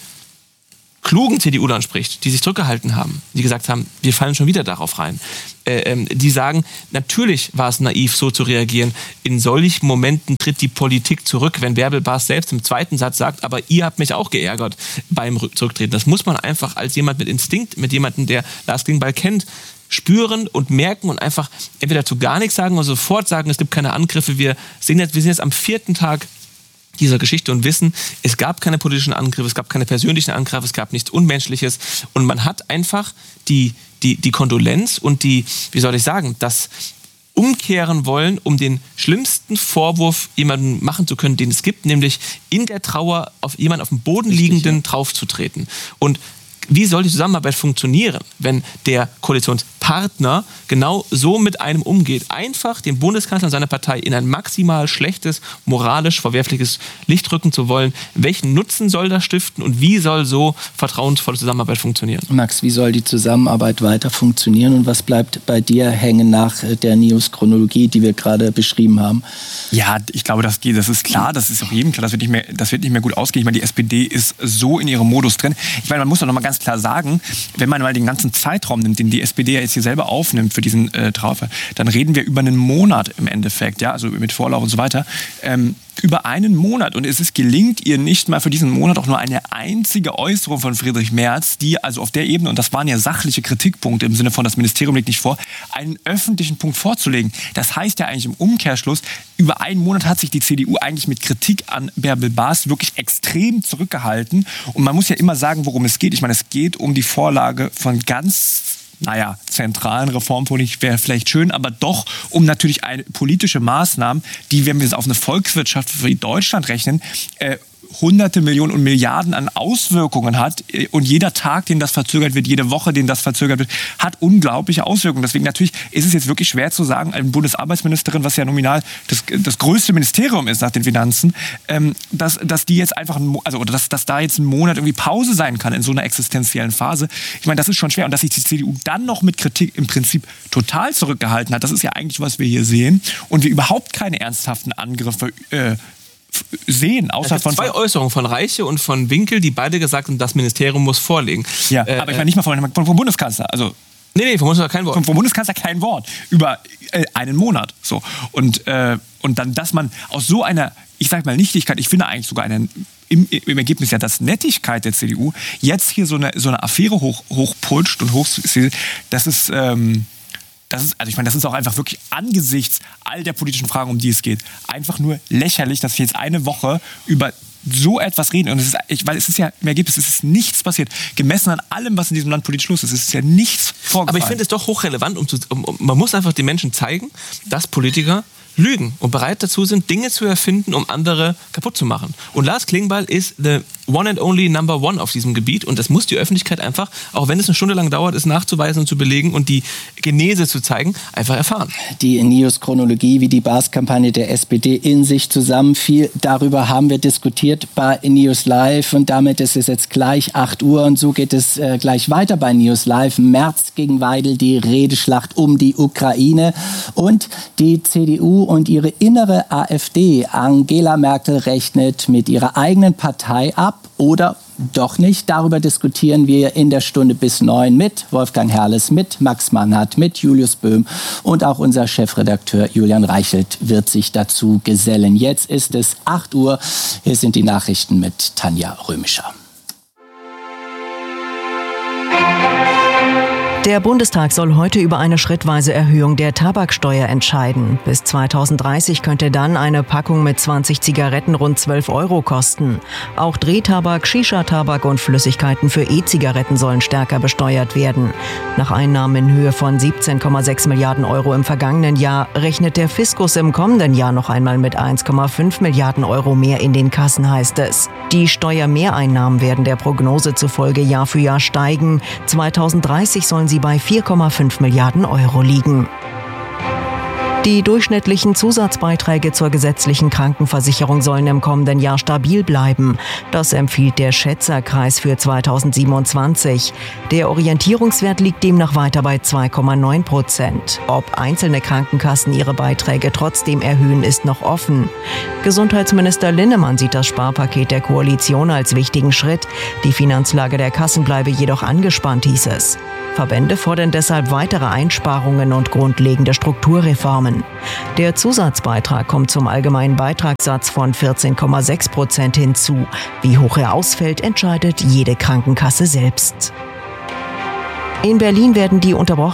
klugen C D U-Lern spricht, die sich zurückgehalten haben, die gesagt haben, wir fallen schon wieder darauf rein, äh, ähm, die sagen, natürlich war es naiv, so zu reagieren. In solchen Momenten tritt die Politik zurück, wenn Bärbel Baas selbst im zweiten Satz sagt, aber ihr habt mich auch geärgert beim Zurücktreten. Das muss man einfach als jemand mit Instinkt, mit jemandem, der Lars Klingbeil kennt, spüren und merken und einfach entweder zu gar nichts sagen oder sofort sagen, es gibt keine Angriffe. Wir sehen jetzt, wir sind jetzt am vierten Tag dieser Geschichte und wissen, es gab keine politischen Angriffe, es gab keine persönlichen Angriffe, es gab nichts Unmenschliches und man hat einfach die, die, die Kondolenz und die, wie soll ich sagen, das umkehren wollen, um den schlimmsten Vorwurf jemandem machen zu können, den es gibt, nämlich in der Trauer auf jemanden auf dem Boden liegenden draufzutreten. Und wie soll die Zusammenarbeit funktionieren, wenn der Koalitionspartner genau so mit einem umgeht? Einfach den Bundeskanzler und seine Partei in ein maximal schlechtes, moralisch verwerfliches Licht rücken zu wollen. Welchen Nutzen soll das stiften und wie soll so vertrauensvolle Zusammenarbeit funktionieren? Max, wie soll die Zusammenarbeit weiter funktionieren und was bleibt bei dir hängen nach der News-Chronologie, die wir gerade beschrieben haben? Ja, ich glaube, das geht, das ist klar, das ist auch jedem klar, das wird nicht mehr, das wird nicht mehr gut ausgehen. Ich meine, die S P D ist so in ihrem Modus drin. Ich meine, man muss doch noch mal ganz klar sagen, wenn man mal den ganzen Zeitraum nimmt, den die S P D ja jetzt hier selber aufnimmt für diesen äh, Trauerfall, dann reden wir über einen Monat im Endeffekt, ja, also mit Vorlauf und so weiter, ähm, über einen Monat. Und es ist, gelingt ihr nicht mal für diesen Monat auch nur eine einzige Äußerung von Friedrich Merz, die also auf der Ebene, und das waren ja sachliche Kritikpunkte im Sinne von, das Ministerium legt nicht vor, einen öffentlichen Punkt vorzulegen. Das heißt ja eigentlich im Umkehrschluss, über einen Monat hat sich die C D U eigentlich mit Kritik an Bärbel Baas wirklich extrem zurückgehalten. Und man muss ja immer sagen, worum es geht. Ich meine, es geht um die Vorlage von ganz naja, zentralen Reformpolitik wäre vielleicht schön, aber doch um natürlich eine politische Maßnahmen, die, wenn wir es auf eine Volkswirtschaft wie Deutschland rechnen, äh, Hunderte Millionen und Milliarden an Auswirkungen hat und jeder Tag, den das verzögert wird, jede Woche, den das verzögert wird, hat unglaubliche Auswirkungen. Deswegen natürlich ist es jetzt wirklich schwer zu sagen, eine Bundesarbeitsministerin, was ja nominal das, das größte Ministerium ist nach den Finanzen, ähm, dass, dass die jetzt einfach, ein, also oder dass, dass da jetzt ein Monat irgendwie Pause sein kann in so einer existenziellen Phase. Ich meine, das ist schon schwer. Und dass sich die C D U dann noch mit Kritik im Prinzip total zurückgehalten hat, das ist ja eigentlich, was wir hier sehen. Und wir überhaupt keine ernsthaften Angriffe äh, sehen, außer von zwei Äußerungen von Reiche und von Winkel, die beide gesagt haben, das Ministerium muss vorlegen. Ja, äh, aber ich meine nicht mal von, von, vom Bundeskanzler. Also nee, nee, vom Bundeskanzler kein Wort. Vom, vom Bundeskanzler kein Wort über äh, einen Monat. So und äh, und dann, dass man aus so einer, ich sag mal Nichtigkeit, ich finde eigentlich sogar einen Im, im Ergebnis ja das Nettigkeit der C D U jetzt hier so eine so eine Affäre hoch hochpulscht und hoch, das ist ähm, Das ist, also ich meine, das ist auch einfach wirklich angesichts all der politischen Fragen, um die es geht, einfach nur lächerlich, dass wir jetzt eine Woche über so etwas reden. Und es ist, ich, weil es ist ja im Ergebnis, es ist nichts passiert. Gemessen an allem, was in diesem Land politisch los ist, es ist ja nichts vorgefallen. Aber ich finde es doch hochrelevant, um zu, um, um, man muss einfach den Menschen zeigen, dass Politiker lügen und bereit dazu sind, Dinge zu erfinden, um andere kaputt zu machen. Und Lars Klingbeil ist the one and only number one auf diesem Gebiet und das muss die Öffentlichkeit einfach, auch wenn es eine Stunde lang dauert, es nachzuweisen und zu belegen und die Genese zu zeigen, einfach erfahren. Die News-Chronologie, wie die Bars-Kampagne der S P D in sich zusammenfiel, darüber haben wir diskutiert bei News Live und damit ist es jetzt gleich acht Uhr und so geht es äh, gleich weiter bei News Live. Merz gegen Weidel, die Redeschlacht um die Ukraine und die C D U und ihre innere AfD. Angela Merkel rechnet mit ihrer eigenen Partei ab oder doch nicht. Darüber diskutieren wir in der Stunde bis neun mit Wolfgang Herrles, mit Max Mannhardt, mit Julius Böhm und auch unser Chefredakteur Julian Reichelt wird sich dazu gesellen. Jetzt ist es acht Uhr. Hier sind die Nachrichten mit Tanja Römischer. Der Bundestag soll heute über eine schrittweise Erhöhung der Tabaksteuer entscheiden. Bis zweitausenddreißig könnte dann eine Packung mit zwanzig Zigaretten rund zwölf Euro kosten. Auch Drehtabak, Shisha-Tabak und Flüssigkeiten für E-Zigaretten sollen stärker besteuert werden. Nach Einnahmen in Höhe von siebzehn Komma sechs Milliarden Euro im vergangenen Jahr rechnet der Fiskus im kommenden Jahr noch einmal mit eins Komma fünf Milliarden Euro mehr in den Kassen, heißt es. Die Steuermehreinnahmen werden der Prognose zufolge Jahr für Jahr steigen. zweitausenddreißig sollen sie bei vier Komma fünf Milliarden Euro liegen. Die durchschnittlichen Zusatzbeiträge zur gesetzlichen Krankenversicherung sollen im kommenden Jahr stabil bleiben. Das empfiehlt der Schätzerkreis für zweitausendsiebenundzwanzig. Der Orientierungswert liegt demnach weiter bei zwei Komma neun Prozent. Ob einzelne Krankenkassen ihre Beiträge trotzdem erhöhen, ist noch offen. Gesundheitsminister Linnemann sieht das Sparpaket der Koalition als wichtigen Schritt. Die Finanzlage der Kassen bleibe jedoch angespannt, hieß es. Verbände fordern deshalb weitere Einsparungen und grundlegende Strukturreformen. Der Zusatzbeitrag kommt zum allgemeinen Beitragssatz von vierzehn Komma sechs Prozent hinzu. Wie hoch er ausfällt, entscheidet jede Krankenkasse selbst. In Berlin werden die unterbrochenen